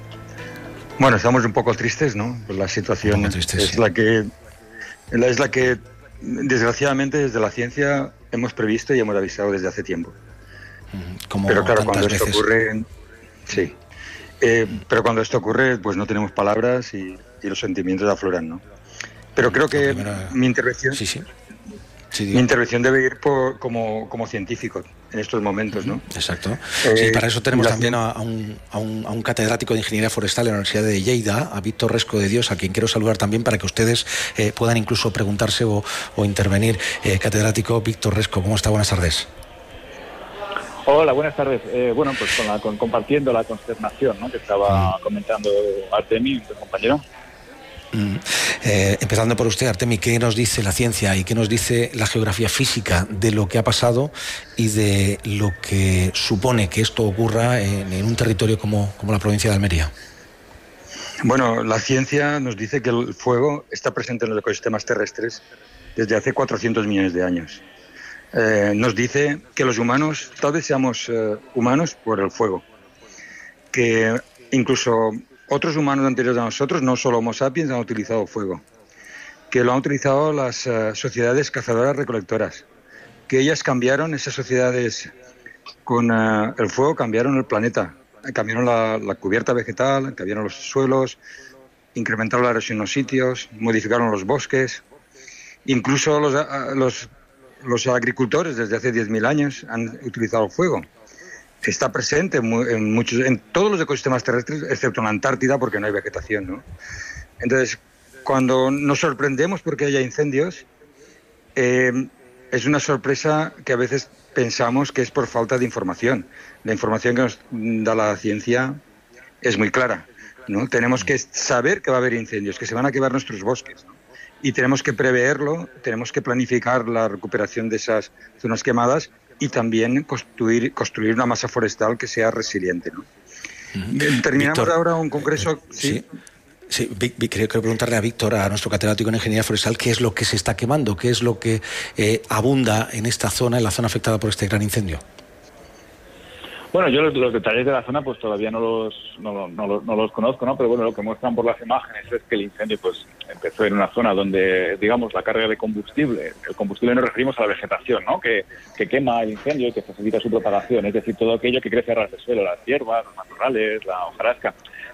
Bueno, estamos un poco tristes, ¿no? Pues la situación triste, es, sí. la que, es la que, desgraciadamente, desde la ciencia hemos previsto y hemos avisado desde hace tiempo. Como pero claro, cuando veces. esto ocurre, sí. Eh, pero cuando esto ocurre, pues no tenemos palabras y, y los sentimientos afloran, ¿no? Pero creo que primera... mi intervención, sí, sí. Sí, mi intervención debe ir por, como, como científico en estos momentos, ¿no? Exacto. Eh, sí, para eso tenemos la... también a, a, un, a, un, a un catedrático de Ingeniería Forestal en la Universidad de Lleida, a Víctor Resco de Dios, a quien quiero saludar también para que ustedes eh, puedan incluso preguntarse o, o intervenir. Eh, catedrático Víctor Resco, ¿cómo está? Buenas tardes. Hola, buenas tardes. Eh, bueno, pues con la, con, compartiendo la consternación, ¿no?, que estaba mm. comentando Artemi, mi compañero. Mm. Eh, empezando por usted, Artemi, ¿qué nos dice la ciencia y qué nos dice la geografía física de lo que ha pasado y de lo que supone que esto ocurra en, en un territorio como, como la provincia de Almería? Bueno, la ciencia nos dice que el fuego está presente en los ecosistemas terrestres desde hace cuatrocientos millones de años. Eh, nos dice que los humanos, tal vez seamos eh, humanos por el fuego, que incluso otros humanos anteriores a nosotros, no solo Homo sapiens, han utilizado fuego, que lo han utilizado las uh, sociedades cazadoras-recolectoras, que ellas cambiaron, esas sociedades con uh, el fuego cambiaron el planeta, cambiaron la, la cubierta vegetal, cambiaron los suelos, incrementaron la erosión en los sitios, modificaron los bosques, incluso los, uh, los Los agricultores desde hace diez mil años han utilizado el fuego. Está presente en, muchos, en todos los ecosistemas terrestres, excepto en la Antártida, porque no hay vegetación, ¿no? Entonces, cuando nos sorprendemos porque haya incendios, eh, es una sorpresa que a veces pensamos que es por falta de información. La información que nos da la ciencia es muy clara, ¿no? Tenemos que saber que va a haber incendios, que se van a quemar nuestros bosques, ¿no? Y tenemos que preverlo, tenemos que planificar la recuperación de esas zonas quemadas y también construir, construir una masa forestal que sea resiliente, ¿no? Uh-huh. Terminamos Víctor, ahora un congreso... Eh, sí. Sí, sí, quiero preguntarle a Víctor, a nuestro catedrático en Ingeniería Forestal, qué es lo que se está quemando, qué es lo que eh, abunda en esta zona, en la zona afectada por este gran incendio. Bueno, yo los, los detalles de la zona pues todavía no los no, no, no, no los conozco, ¿no? Pero bueno, lo que muestran por las imágenes es que el incendio pues empezó en una zona donde, digamos, la carga de combustible, el combustible nos referimos a la vegetación, ¿no?, que, que quema el incendio y que facilita su propagación, es decir, todo aquello que crece a ras de suelo, las hierbas, los matorrales, la hojarasca.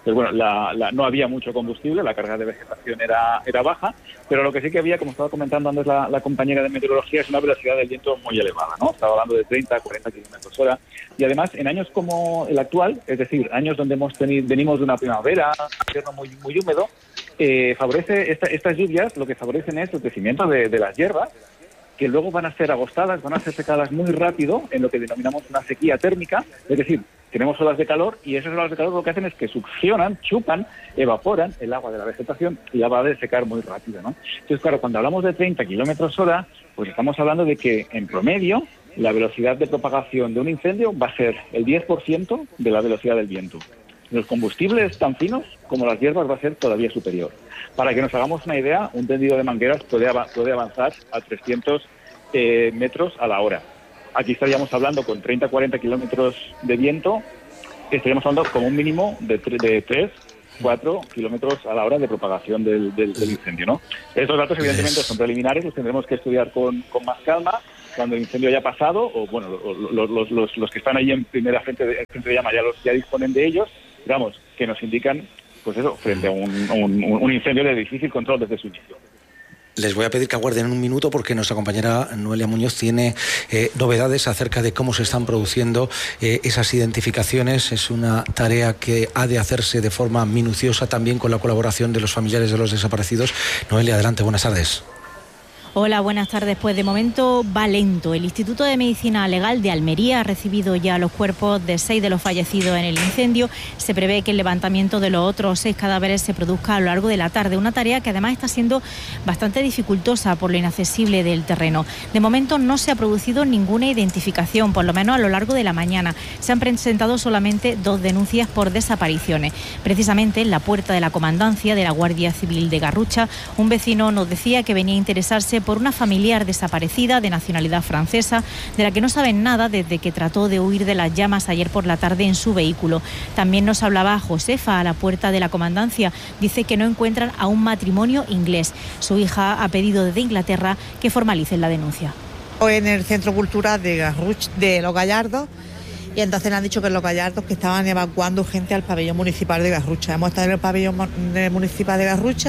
Pues bueno, la, la, no había mucho combustible, la carga de vegetación era, era baja, pero lo que sí que había, como estaba comentando antes la, la compañera de meteorología, es una velocidad del viento muy elevada, ¿no? Estaba hablando de treinta, cuarenta kilómetros hora. Y además, en años como el actual, es decir, años donde hemos tenido, venimos de una primavera, un invierno muy, muy húmedo, eh, favorece esta, estas lluvias, lo que favorecen es el crecimiento de, de las hierbas, que luego van a ser agostadas, van a ser secadas muy rápido en lo que denominamos una sequía térmica, es decir, tenemos olas de calor y esas olas de calor lo que hacen es que succionan, chupan, evaporan el agua de la vegetación y la va a desecar muy rápido, ¿no? Entonces, claro, cuando hablamos de treinta kilómetros hora, pues estamos hablando de que en promedio la velocidad de propagación de un incendio va a ser el diez por ciento de la velocidad del viento. Los combustibles tan finos como las hierbas va a ser todavía superior. Para que nos hagamos una idea, un tendido de mangueras puede, av- puede avanzar a trescientos eh, metros a la hora. Aquí estaríamos hablando con treinta a cuarenta kilómetros de viento, estaríamos hablando como un mínimo de, tre- de tres, cuatro kilómetros a la hora de propagación del, del, del incendio, ¿no? Estos datos evidentemente son preliminares, los tendremos que estudiar con, con más calma cuando el incendio haya pasado, o bueno, los, los, los, los que están ahí en primera frente de, frente de llama ya, los, ya disponen de ellos, digamos, que nos indican, pues eso, frente a un, un, un incendio de difícil control desde su inicio. Les voy a pedir que aguarden un minuto porque nuestra compañera Noelia Muñoz tiene eh, novedades acerca de cómo se están produciendo eh, esas identificaciones. Es una tarea que ha de hacerse de forma minuciosa también con la colaboración de los familiares de los desaparecidos. Noelia, adelante, buenas tardes. Hola, buenas tardes. Pues de momento va lento. El Instituto de Medicina Legal de Almería ha recibido ya los cuerpos de seis de los fallecidos en el incendio. Se prevé que el levantamiento de los otros seis cadáveres se produzca a lo largo de la tarde. Una tarea que además está siendo bastante dificultosa por lo inaccesible del terreno. De momento no se ha producido ninguna identificación, por lo menos a lo largo de la mañana. Se han presentado solamente dos denuncias por desapariciones. Precisamente en la puerta de la comandancia de la Guardia Civil de Garrucha, un vecino nos decía que venía a interesarse por una familiar desaparecida de nacionalidad francesa, de la que no saben nada desde que trató de huir de las llamas ayer por la tarde en su vehículo. También nos hablaba Josefa a la puerta de la comandancia. Dice que no encuentran a un matrimonio inglés. Su hija ha pedido desde Inglaterra que formalicen la denuncia. En el Centro Cultural de Garruch, de Los Gallardos, y entonces le han dicho que en Los Gallardos que estaban evacuando gente al pabellón municipal de Garrucha. Hemos estado en el pabellón municipal de Garrucha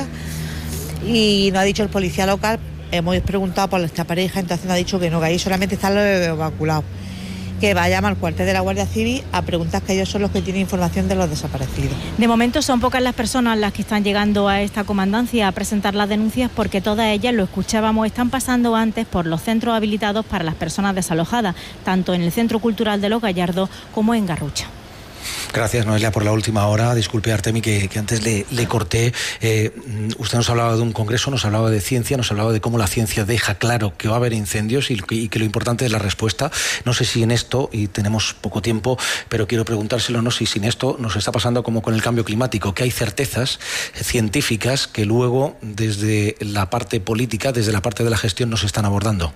y nos ha dicho el policía local. Hemos preguntado por esta pareja, entonces nos ha dicho que no, que ahí solamente están los evacuados. Que vayan al cuartel de la Guardia Civil a preguntar, que ellos son los que tienen información de los desaparecidos. De momento son pocas las personas las que están llegando a esta comandancia a presentar las denuncias, porque todas ellas, lo escuchábamos, están pasando antes por los centros habilitados para las personas desalojadas, tanto en el Centro Cultural de Los Gallardos como en Garrucha. Gracias, Noelia, por la última hora. Disculpe, Artemi, que, que antes le, le corté. Eh, usted nos hablaba de un congreso, nos hablaba de ciencia, nos hablaba de cómo la ciencia deja claro que va a haber incendios y, y que lo importante es la respuesta. No sé si en esto, y tenemos poco tiempo, pero quiero preguntárselo, no sé si sin esto nos está pasando como con el cambio climático, que hay certezas científicas que luego desde la parte política, desde la parte de la gestión, nos están abordando.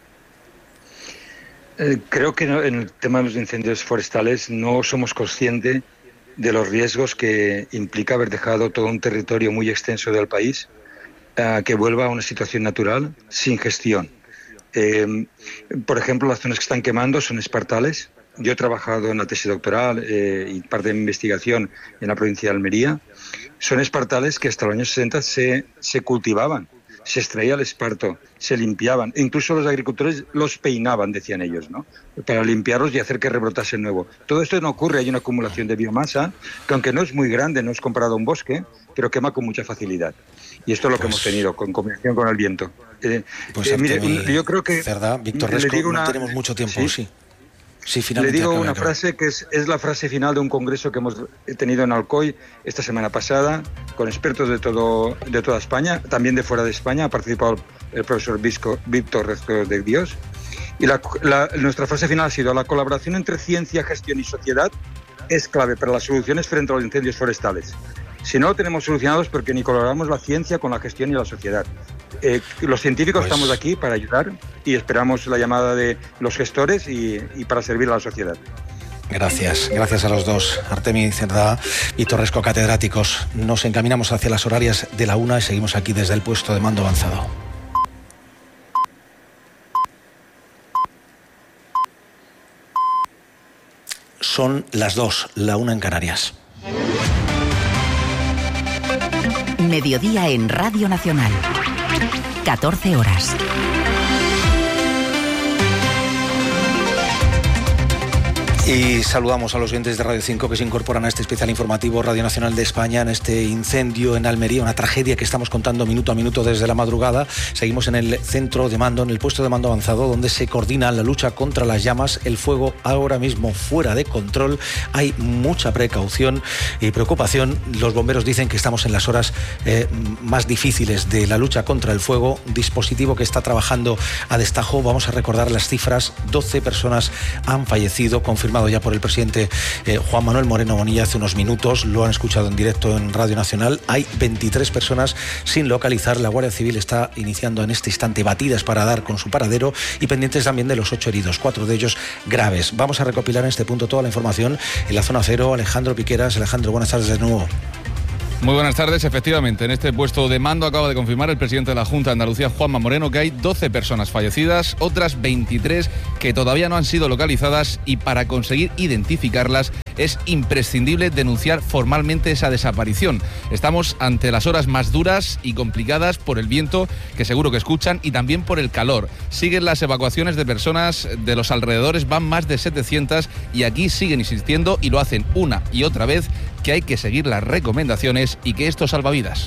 Eh, creo que no, en el tema de los incendios forestales no somos conscientes de los riesgos que implica haber dejado todo un territorio muy extenso del país eh, que vuelva a una situación natural sin gestión. Eh, por ejemplo, las zonas que están quemando son espartales. Yo he trabajado en la tesis doctoral eh, y parte de mi investigación en la provincia de Almería. Son espartales que hasta los años sesenta se, se cultivaban. Se extraía el esparto, se limpiaban, e incluso los agricultores los peinaban, decían ellos, ¿no? Para limpiarlos y hacer que rebrotase nuevo. Todo esto no ocurre, hay una acumulación de biomasa, que aunque no es muy grande, no es comparado a un bosque, pero quema con mucha facilidad. Y esto es lo pues, que hemos tenido, con combinación con el viento. Eh, pues eh, mire, yo creo que... Cerda, Víctor Resco, no una, tenemos mucho tiempo, sí. sí. Sí, Le digo una frase que es, es la frase final de un congreso que hemos tenido en Alcoy esta semana pasada, con expertos de todo de toda España, también de fuera de España. Ha participado el profesor Visco, Víctor Resco de Dios. Y la, la, nuestra frase final ha sido: la colaboración entre ciencia, gestión y sociedad es clave para las soluciones frente a los incendios forestales. Si no lo tenemos solucionados, porque ni colaboramos la ciencia con la gestión y la sociedad. Eh, los científicos pues... estamos aquí para ayudar y esperamos la llamada de los gestores y, y para servir a la sociedad. Gracias, gracias a los dos, Artemi Cerdá y Torresco, catedráticos. Nos encaminamos hacia las horarias de la una y seguimos aquí desde el puesto de mando avanzado. Son las dos, la una en Canarias. Mediodía en Radio Nacional. catorce horas. Y saludamos a los oyentes de Radio cinco que se incorporan a este especial informativo Radio Nacional de España en este incendio en Almería, una tragedia que estamos contando minuto a minuto desde la madrugada. Seguimos en el centro de mando, en el puesto de mando avanzado, donde se coordina la lucha contra las llamas. El fuego ahora mismo fuera de control. Hay mucha precaución y preocupación. Los bomberos dicen que estamos en las horas eh, más difíciles de la lucha contra el fuego. Dispositivo que está trabajando a destajo. Vamos a recordar las cifras. doce personas han fallecido, confirmado ya por el presidente eh, Juan Manuel Moreno Bonilla hace unos minutos. Lo han escuchado en directo en Radio Nacional. Hay veintitrés personas sin localizar. La Guardia Civil está iniciando en este instante batidas para dar con su paradero y pendientes también de los ocho heridos, cuatro de ellos graves. Vamos a recopilar en este punto toda la información en la zona cero. Alejandro Piqueras. Alejandro, buenas tardes de nuevo. Muy buenas tardes. Efectivamente, en este puesto de mando acaba de confirmar el presidente de la Junta de Andalucía, Juanma Moreno, que hay doce personas fallecidas, otras veintitrés que todavía no han sido localizadas, y para conseguir identificarlas es imprescindible denunciar formalmente esa desaparición. Estamos ante las horas más duras y complicadas por el viento, que seguro que escuchan, y también por el calor. Siguen las evacuaciones de personas de los alrededores, van más de setecientas, y aquí siguen insistiendo, y lo hacen una y otra vez, que hay que seguir las recomendaciones y que esto salva vidas.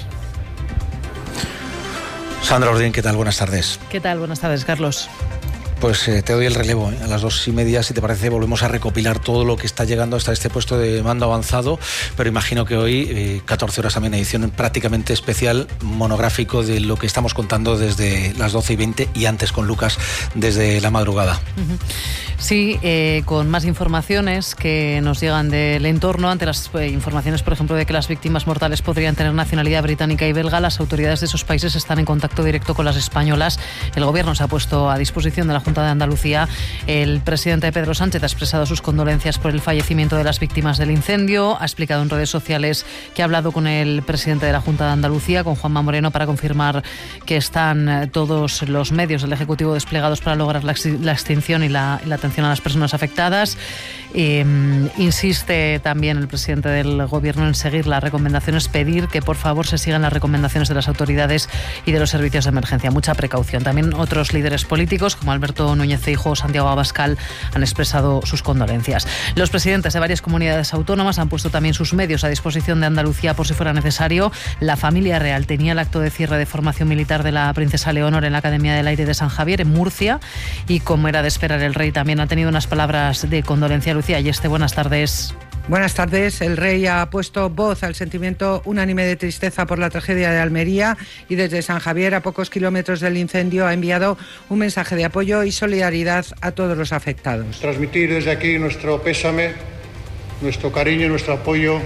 Sandra Ordín, ¿qué tal? Buenas tardes. ¿Qué tal? Buenas tardes, Carlos. Pues eh, te doy el relevo, ¿eh? A las dos y media, si te parece, volvemos a recopilar todo lo que está llegando hasta este puesto de mando avanzado, pero imagino que hoy, eh, catorce horas también, edición prácticamente especial, monográfico de lo que estamos contando desde las doce y veinte y antes con Lucas desde la madrugada. Uh-huh. Sí, eh, con más informaciones que nos llegan del entorno. Ante las eh, informaciones, por ejemplo, de que las víctimas mortales podrían tener nacionalidad británica y belga, las autoridades de esos países están en contacto directo con las españolas. El Gobierno se ha puesto a disposición de la Junta de Andalucía. El presidente Pedro Sánchez ha expresado sus condolencias por el fallecimiento de las víctimas del incendio. Ha explicado en redes sociales que ha hablado con el presidente de la Junta de Andalucía, con Juanma Moreno, para confirmar que están todos los medios del Ejecutivo desplegados para lograr la, la extinción y la, y la atención a las personas afectadas. Eh, insiste también el presidente del Gobierno en seguir las recomendaciones, pedir que por favor se sigan las recomendaciones de las autoridades y de los servicios de emergencia. Mucha precaución. También otros líderes políticos, como Alberto Núñez Feijóo o Santiago Abascal, han expresado sus condolencias. Los presidentes de varias comunidades autónomas han puesto también sus medios a disposición de Andalucía por si fuera necesario. La familia real tenía el acto de cierre de formación militar de la princesa Leonor en la Academia del Aire de San Javier, en Murcia, y como era de esperar, el rey también ha tenido unas palabras de condolencia. Lucía Ayeste, buenas tardes. Buenas tardes. El rey ha puesto voz al sentimiento unánime de tristeza por la tragedia de Almería y desde San Javier, a pocos kilómetros del incendio, ha enviado un mensaje de apoyo y solidaridad a todos los afectados. Transmitir desde aquí nuestro pésame, nuestro cariño y nuestro apoyo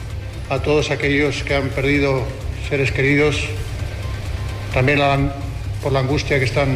a todos aquellos que han perdido seres queridos, también por la angustia que están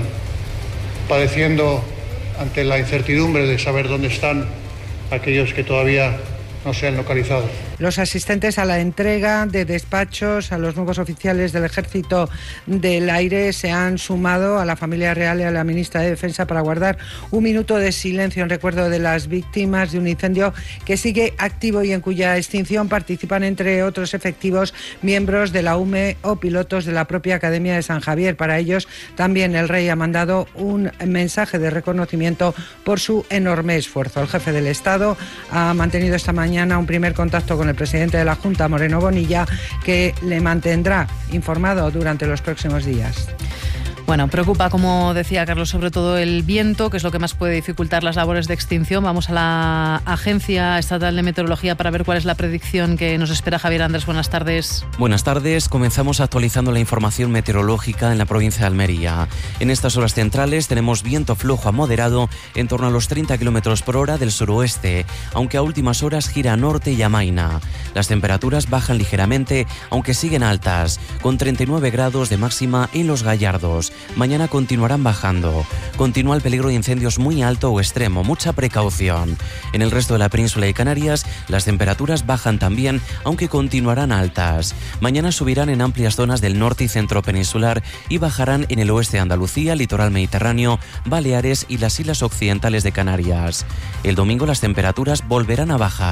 padeciendo ante la incertidumbre de saber dónde están aquellos que todavía no se han localizado. Los asistentes a la entrega de despachos a los nuevos oficiales del Ejército del Aire se han sumado a la familia real y a la ministra de Defensa para guardar un minuto de silencio en recuerdo de las víctimas de un incendio que sigue activo y en cuya extinción participan, entre otros efectivos, miembros de la U M E o pilotos de la propia Academia de San Javier. Para ellos también el rey ha mandado un mensaje de reconocimiento por su enorme esfuerzo. El jefe del Estado ha mantenido esta mañana un primer contacto con el presidente de la Junta, Moreno Bonilla, que le mantendrá informado durante los próximos días. Bueno, preocupa, como decía Carlos, sobre todo el viento, que es lo que más puede dificultar las labores de extinción. Vamos a la Agencia Estatal de Meteorología para ver cuál es la predicción que nos espera. Javier Andrés, buenas tardes. Buenas tardes. Comenzamos actualizando la información meteorológica en la provincia de Almería. En estas horas centrales tenemos viento flojo a moderado en torno a los treinta kilómetros por hora del suroeste, aunque a últimas horas gira a norte y amaina. Las temperaturas bajan ligeramente, aunque siguen altas, con treinta y nueve grados de máxima en Los Gallardos. Mañana continuarán bajando. Continúa el peligro de incendios muy alto o extremo, mucha precaución. En el resto de la península y Canarias, las temperaturas bajan también, aunque continuarán altas. Mañana subirán en amplias zonas del norte y centro peninsular y bajarán en el oeste de Andalucía, litoral mediterráneo, Baleares y las islas occidentales de Canarias. El domingo las temperaturas volverán a bajar.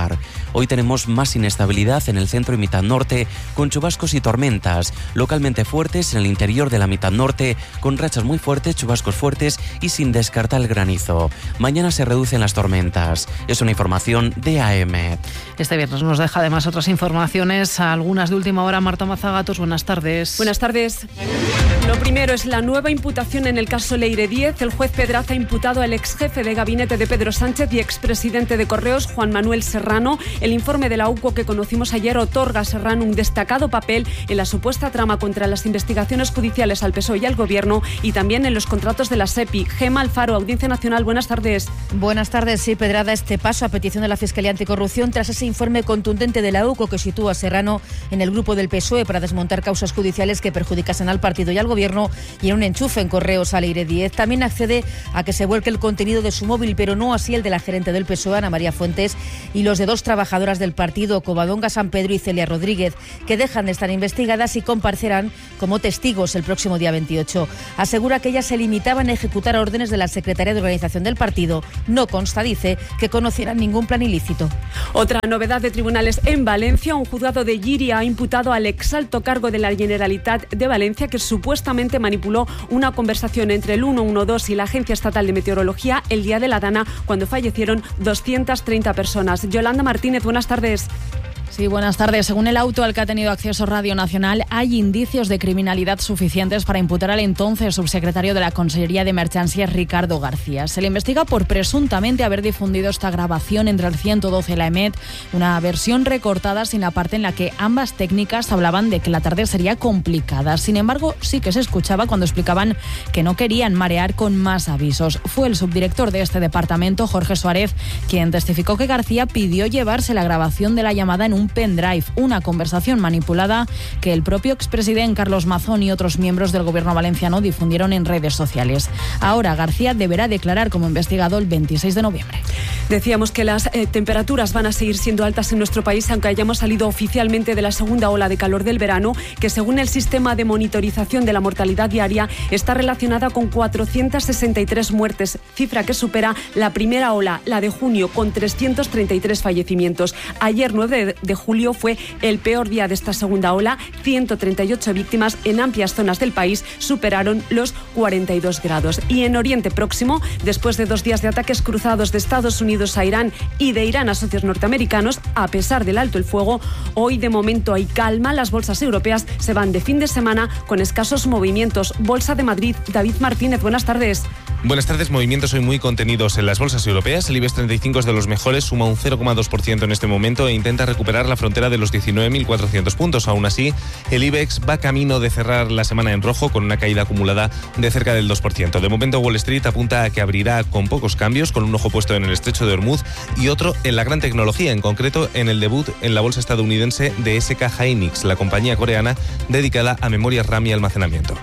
Hoy tenemos más inestabilidad en el centro y mitad norte, con chubascos y tormentas, localmente fuertes en el interior de la mitad norte, con rachas muy fuertes, chubascos fuertes y sin descartar el granizo. Mañana se reducen las tormentas. Es una información de A M. Este viernes nos deja además otras informaciones, algunas de última hora. Marta Mazagatos, buenas tardes. Buenas tardes. Lo primero es la nueva imputación en el caso Leire diez. El juez Pedraza ha imputado al ex jefe de gabinete de Pedro Sánchez y expresidente de Correos, Juan Manuel Serrano. El informe de la U C O que conocimos ayer otorga a Serrano un destacado papel en la supuesta trama contra las investigaciones judiciales al P S O E y al Gobierno, y también en los contratos de la SEPI. Gema Alfaro, Audiencia Nacional, buenas tardes. Buenas tardes. Sí, Pedraza, este paso a petición de la Fiscalía Anticorrupción tras ese informe contundente de la U C O que sitúa a Serrano en el grupo del P S O E para desmontar causas judiciales que perjudicasen al partido y al Gobierno, y en un enchufe en Correos a Leire diez. También accede a que se vuelque el contenido de su móvil, pero no así el de la gerente del P S O E, Ana María Fuentes, y los de dos trabajadoras del partido, Covadonga San Pedro y Celia Rodríguez, que dejan de estar investigadas y comparecerán como testigos el próximo día veintiocho. Asegura que ellas se limitaban a ejecutar órdenes de la Secretaría de Organización del partido. No consta, dice, que conocieran ningún plan ilícito. Otra novedad de tribunales en Valencia. Un juzgado de Llíria ha imputado al exalto cargo de la Generalitat de Valencia, que supuestamente manipuló una conversación entre el ciento doce y la Agencia Estatal de Meteorología el día de la Dana, cuando fallecieron doscientas treinta personas. Yolanda Martínez, buenas tardes. Sí, buenas tardes. Según el auto al que ha tenido acceso Radio Nacional, hay indicios de criminalidad suficientes para imputar al entonces subsecretario de la Consellería de Emergencias, Ricardo García. Se le investiga por presuntamente haber difundido esta grabación entre el ciento doce y la EMET, una versión recortada sin la parte en la que ambas técnicas hablaban de que la tarde sería complicada. Sin embargo, sí que se escuchaba cuando explicaban que no querían marear con más avisos. Fue el subdirector de este departamento, Jorge Suárez, quien testificó que García pidió llevarse la grabación de la llamada en un un pendrive, una conversación manipulada que el propio expresidente Carlos Mazón y otros miembros del gobierno valenciano difundieron en redes sociales. Ahora García deberá declarar como investigado el veintiséis de noviembre. Decíamos que las eh, temperaturas van a seguir siendo altas en nuestro país, aunque hayamos salido oficialmente de la segunda ola de calor del verano, que según el sistema de monitorización de la mortalidad diaria está relacionada con cuatrocientas sesenta y tres muertes, cifra que supera la primera ola, la de junio, con trescientos treinta y tres fallecimientos. Ayer, nueve de julio, fue el peor día de esta segunda ola. ciento treinta y ocho víctimas en amplias zonas del país superaron los cuarenta y dos grados. Y en Oriente Próximo, después de dos días de ataques cruzados de Estados Unidos a Irán y de Irán a socios norteamericanos, a pesar del alto el fuego, hoy de momento hay calma. Las bolsas europeas se van de fin de semana con escasos movimientos. Bolsa de Madrid, David Martínez, buenas tardes. Buenas tardes. Movimientos hoy muy contenidos en las bolsas europeas. El IBEX treinta y cinco es de los mejores, suma un cero coma dos por ciento en este momento e intenta recuperar la frontera de los diecinueve mil cuatrocientos puntos. Aún así, el IBEX va camino de cerrar la semana en rojo con una caída acumulada de cerca del dos por ciento. De momento, Wall Street apunta a que abrirá con pocos cambios, con un ojo puesto en el estrecho de Hormuz y otro en la gran tecnología, en concreto en el debut en la bolsa estadounidense de S K Hynix, la compañía coreana dedicada a memorias RAM y almacenamiento.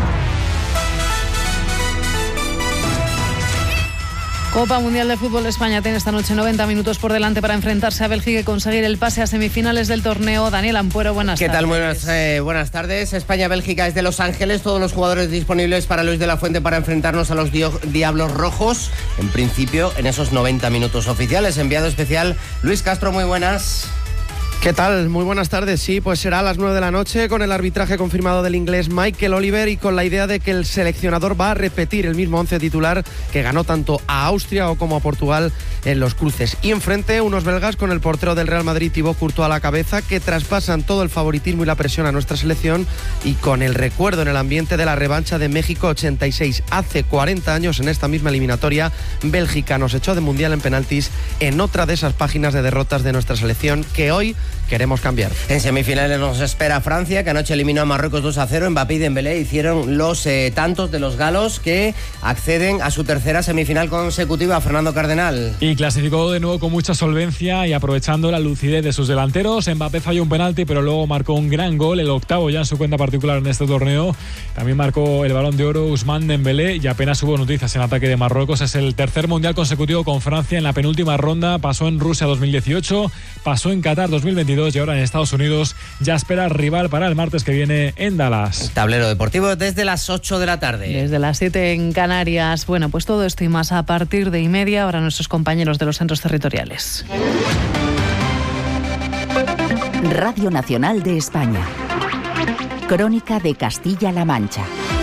Copa Mundial de Fútbol. España tiene esta noche noventa minutos por delante para enfrentarse a Bélgica y conseguir el pase a semifinales del torneo. Daniel Ampuero, buenas ¿Qué tardes. ¿Qué tal? Buenas, eh, buenas tardes. España-Bélgica es de Los Ángeles. Todos los jugadores disponibles para Luis de la Fuente para enfrentarnos a los dio- Diablos Rojos. En principio, en esos noventa minutos oficiales. Enviado especial, Luis Castro, muy buenas. ¿Qué tal? Muy buenas tardes. Sí, pues será a las nueve de la noche con el arbitraje confirmado del inglés Michael Oliver y con la idea de que el seleccionador va a repetir el mismo once titular que ganó tanto a Austria como a Portugal en los cruces. Y enfrente unos belgas con el portero del Real Madrid, Thibaut Courtois, a la cabeza, que traspasan todo el favoritismo y la presión a nuestra selección, y con el recuerdo en el ambiente de la revancha de México ochenta y seis. Hace cuarenta años, en esta misma eliminatoria, Bélgica nos echó de mundial en penaltis en otra de esas páginas de derrotas de nuestra selección que hoy queremos cambiar. En semifinales nos espera Francia, que anoche eliminó a Marruecos dos a cero. Mbappé y Dembélé hicieron los eh, tantos de los galos que acceden a su tercera semifinal consecutiva. Fernando Cardenal. Y clasificó de nuevo con mucha solvencia y aprovechando la lucidez de sus delanteros. Mbappé falló un penalti, pero luego marcó un gran gol, el octavo ya en su cuenta particular en este torneo. También marcó el Balón de Oro Ousmane Dembélé y apenas hubo noticias en ataque de Marruecos. Es el tercer mundial consecutivo con Francia. En la penúltima ronda pasó en Rusia dos mil dieciocho, pasó en Qatar dos mil veintidós y ahora en Estados Unidos ya espera rival para el martes que viene en Dallas. Tablero deportivo desde las ocho de la tarde. Desde las siete en Canarias. Bueno, pues todo esto y más a partir de y media. Ahora nuestros compañeros de los centros territoriales. Radio Nacional de España. Crónica de Castilla-La Mancha.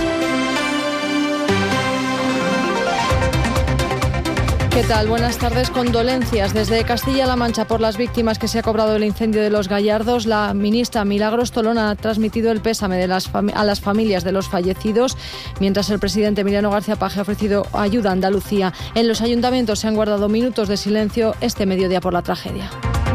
¿Qué tal? Buenas tardes. Condolencias desde Castilla-La Mancha por las víctimas que se ha cobrado el incendio de Los Gallardos. La ministra Milagros Tolón ha transmitido el pésame de las a las familias de los fallecidos, mientras el presidente Emiliano García Paje ha ofrecido ayuda a Andalucía. En los ayuntamientos se han guardado minutos de silencio este mediodía por la tragedia.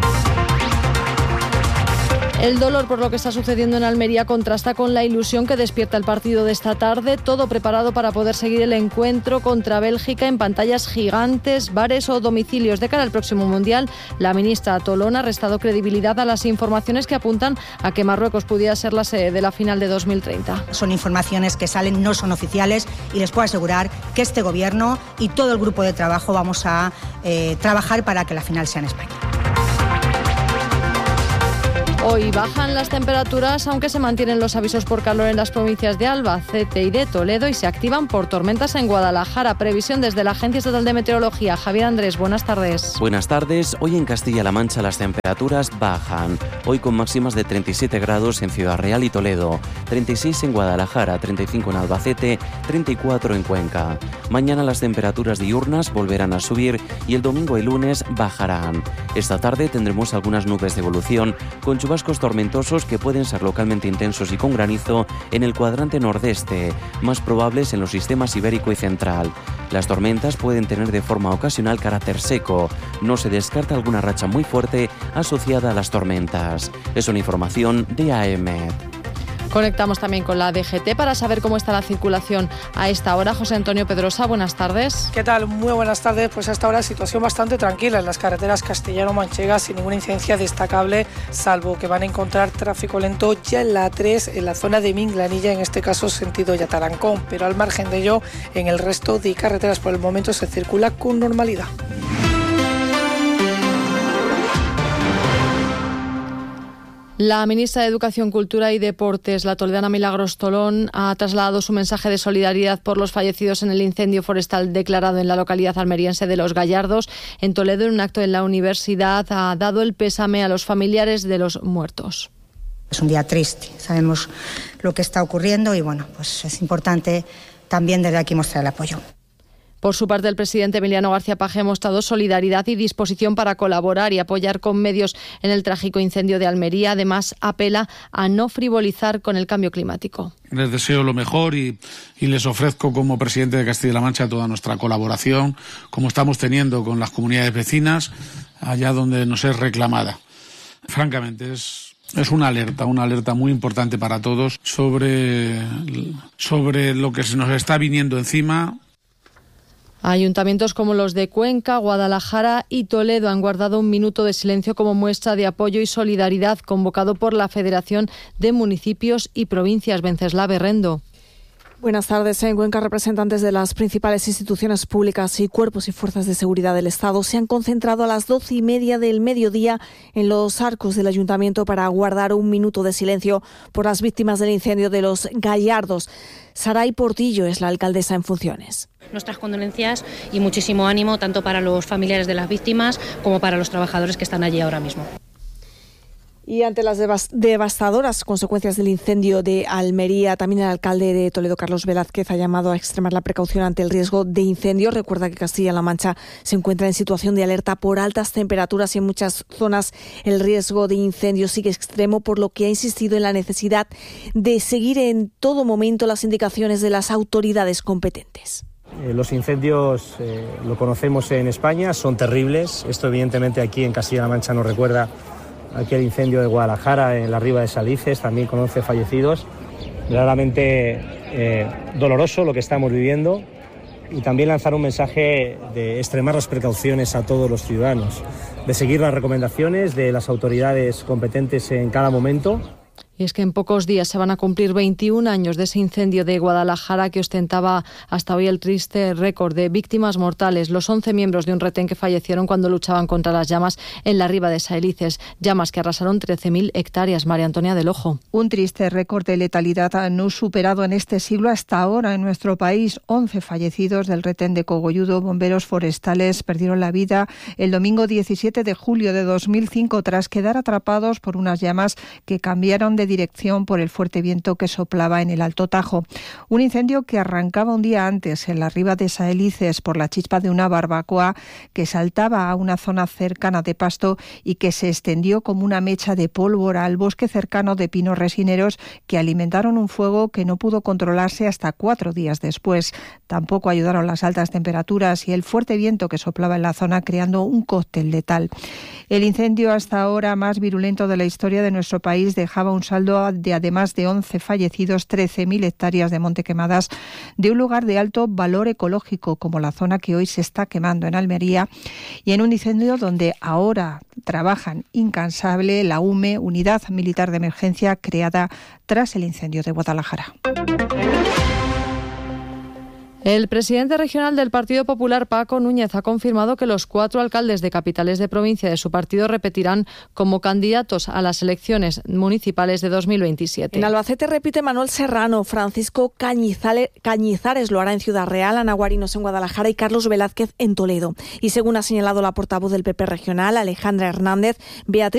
El dolor por lo que está sucediendo en Almería contrasta con la ilusión que despierta el partido de esta tarde, todo preparado para poder seguir el encuentro contra Bélgica en pantallas gigantes, bares o domicilios. De cara al próximo Mundial, la ministra Tolón ha restado credibilidad a las informaciones que apuntan a que Marruecos pudiera ser la sede de la final de dos mil treinta. Son informaciones que salen, no son oficiales, y les puedo asegurar que este Gobierno y todo el grupo de trabajo vamos a eh, trabajar para que la final sea en España. Hoy bajan las temperaturas, aunque se mantienen los avisos por calor en las provincias de Albacete y de Toledo y se activan por tormentas en Guadalajara. Previsión desde la Agencia Estatal de Meteorología. Javier Andrés, buenas tardes. Buenas tardes. Hoy en Castilla-La Mancha las temperaturas bajan. Hoy con máximas de treinta y siete grados en Ciudad Real y Toledo, treinta y seis en Guadalajara, treinta y cinco en Albacete, treinta y cuatro en Cuenca. Mañana las temperaturas diurnas volverán a subir y el domingo y lunes bajarán. Esta tarde tendremos algunas nubes de evolución con chubascos tormentosos que pueden ser localmente intensos y con granizo en el cuadrante nordeste, más probables en los sistemas ibérico y central. Las tormentas pueden tener de forma ocasional carácter seco. No se descarta alguna racha muy fuerte asociada a las tormentas. Es una información de A E M E T. Conectamos también con la D G T para saber cómo está la circulación a esta hora. José Antonio Pedrosa, buenas tardes. ¿Qué tal? Muy buenas tardes. Pues hasta ahora situación bastante tranquila en las carreteras castellano-manchegas, sin ninguna incidencia destacable, salvo que van a encontrar tráfico lento ya en la A tres, en la zona de Minglanilla, en este caso sentido Yatarancón. Pero al margen de ello, en el resto de carreteras por el momento se circula con normalidad. La ministra de Educación, Cultura y Deportes, la toledana Milagros Tolón, ha trasladado su mensaje de solidaridad por los fallecidos en el incendio forestal declarado en la localidad almeriense de Los Gallardos. En Toledo, en un acto en la universidad, ha dado el pésame a los familiares de los muertos. Es un día triste, sabemos lo que está ocurriendo y bueno, pues es importante también desde aquí mostrar el apoyo. Por su parte, el presidente Emiliano García Paje ha mostrado solidaridad y disposición para colaborar y apoyar con medios en el trágico incendio de Almería. Además, apela a no frivolizar con el cambio climático. Les deseo lo mejor y, y les ofrezco como presidente de Castilla-La Mancha toda nuestra colaboración, como estamos teniendo con las comunidades vecinas, allá donde nos es reclamada. Francamente, es... Es una alerta, una alerta muy importante para todos sobre, sobre lo que se nos está viniendo encima. Ayuntamientos como los de Cuenca, Guadalajara y Toledo han guardado un minuto de silencio como muestra de apoyo y solidaridad convocado por la Federación de Municipios y Provincias. Venceslao Berrendo. Buenas tardes. En Cuenca, representantes de las principales instituciones públicas y cuerpos y fuerzas de seguridad del Estado se han concentrado a las doce y media del mediodía en los arcos del Ayuntamiento para guardar un minuto de silencio por las víctimas del incendio de Los Gallardos. Saray Portillo es la alcaldesa en funciones. Nuestras condolencias y muchísimo ánimo tanto para los familiares de las víctimas como para los trabajadores que están allí ahora mismo. Y ante las devastadoras consecuencias del incendio de Almería, también el alcalde de Toledo, Carlos Velázquez, ha llamado a extremar la precaución ante el riesgo de incendio. Recuerda que Castilla-La Mancha se encuentra en situación de alerta por altas temperaturas y en muchas zonas el riesgo de incendio sigue extremo, por lo que ha insistido en la necesidad de seguir en todo momento las indicaciones de las autoridades competentes. Eh, los incendios eh, lo conocemos en España, son terribles. Esto evidentemente aquí en Castilla-La Mancha nos recuerda aquel incendio de Guadalajara en la Riva de Salices, también con once fallecidos. Verdaderamente eh, doloroso lo que estamos viviendo, y también lanzar un mensaje de extremar las precauciones a todos los ciudadanos, de seguir las recomendaciones de las autoridades competentes en cada momento. Y es que en pocos días se van a cumplir veintiún años de ese incendio de Guadalajara que ostentaba hasta hoy el triste récord de víctimas mortales, los once miembros de un retén que fallecieron cuando luchaban contra las llamas en la Riba de Saelices, llamas que arrasaron trece mil hectáreas. María Antonia del Ojo. Un triste récord de letalidad no superado en este siglo hasta ahora en nuestro país. once fallecidos del retén de Cogolludo. Bomberos forestales perdieron la vida el domingo diecisiete de julio de dos mil cinco tras quedar atrapados por unas llamas que cambiaron de dirección por el fuerte viento que soplaba en el Alto Tajo. Un incendio que arrancaba un día antes en la Riba de Saelices por la chispa de una barbacoa que saltaba a una zona cercana de pasto y que se extendió como una mecha de pólvora al bosque cercano de pinos resineros que alimentaron un fuego que no pudo controlarse hasta cuatro días después. Tampoco ayudaron las altas temperaturas y el fuerte viento que soplaba en la zona, creando un cóctel letal. El incendio hasta ahora más virulento de la historia de nuestro país dejaba un saldo de, además de once fallecidos, trece mil hectáreas de monte quemadas de un lugar de alto valor ecológico como la zona que hoy se está quemando en Almería, y en un incendio donde ahora trabajan incansable la U M E, Unidad Militar de Emergencia, creada tras el incendio de Guadalajara. El presidente regional del Partido Popular, Paco Núñez, ha confirmado que los cuatro alcaldes de capitales de provincia de su partido repetirán como candidatos a las elecciones municipales de dos mil veintisiete. En Albacete repite Manuel Serrano, Francisco Cañizale, Cañizares lo hará en Ciudad Real, Ana Guarinos en Guadalajara y Carlos Velázquez en Toledo. Y según ha señalado la portavoz del P P regional, Alejandra Hernández, Beatriz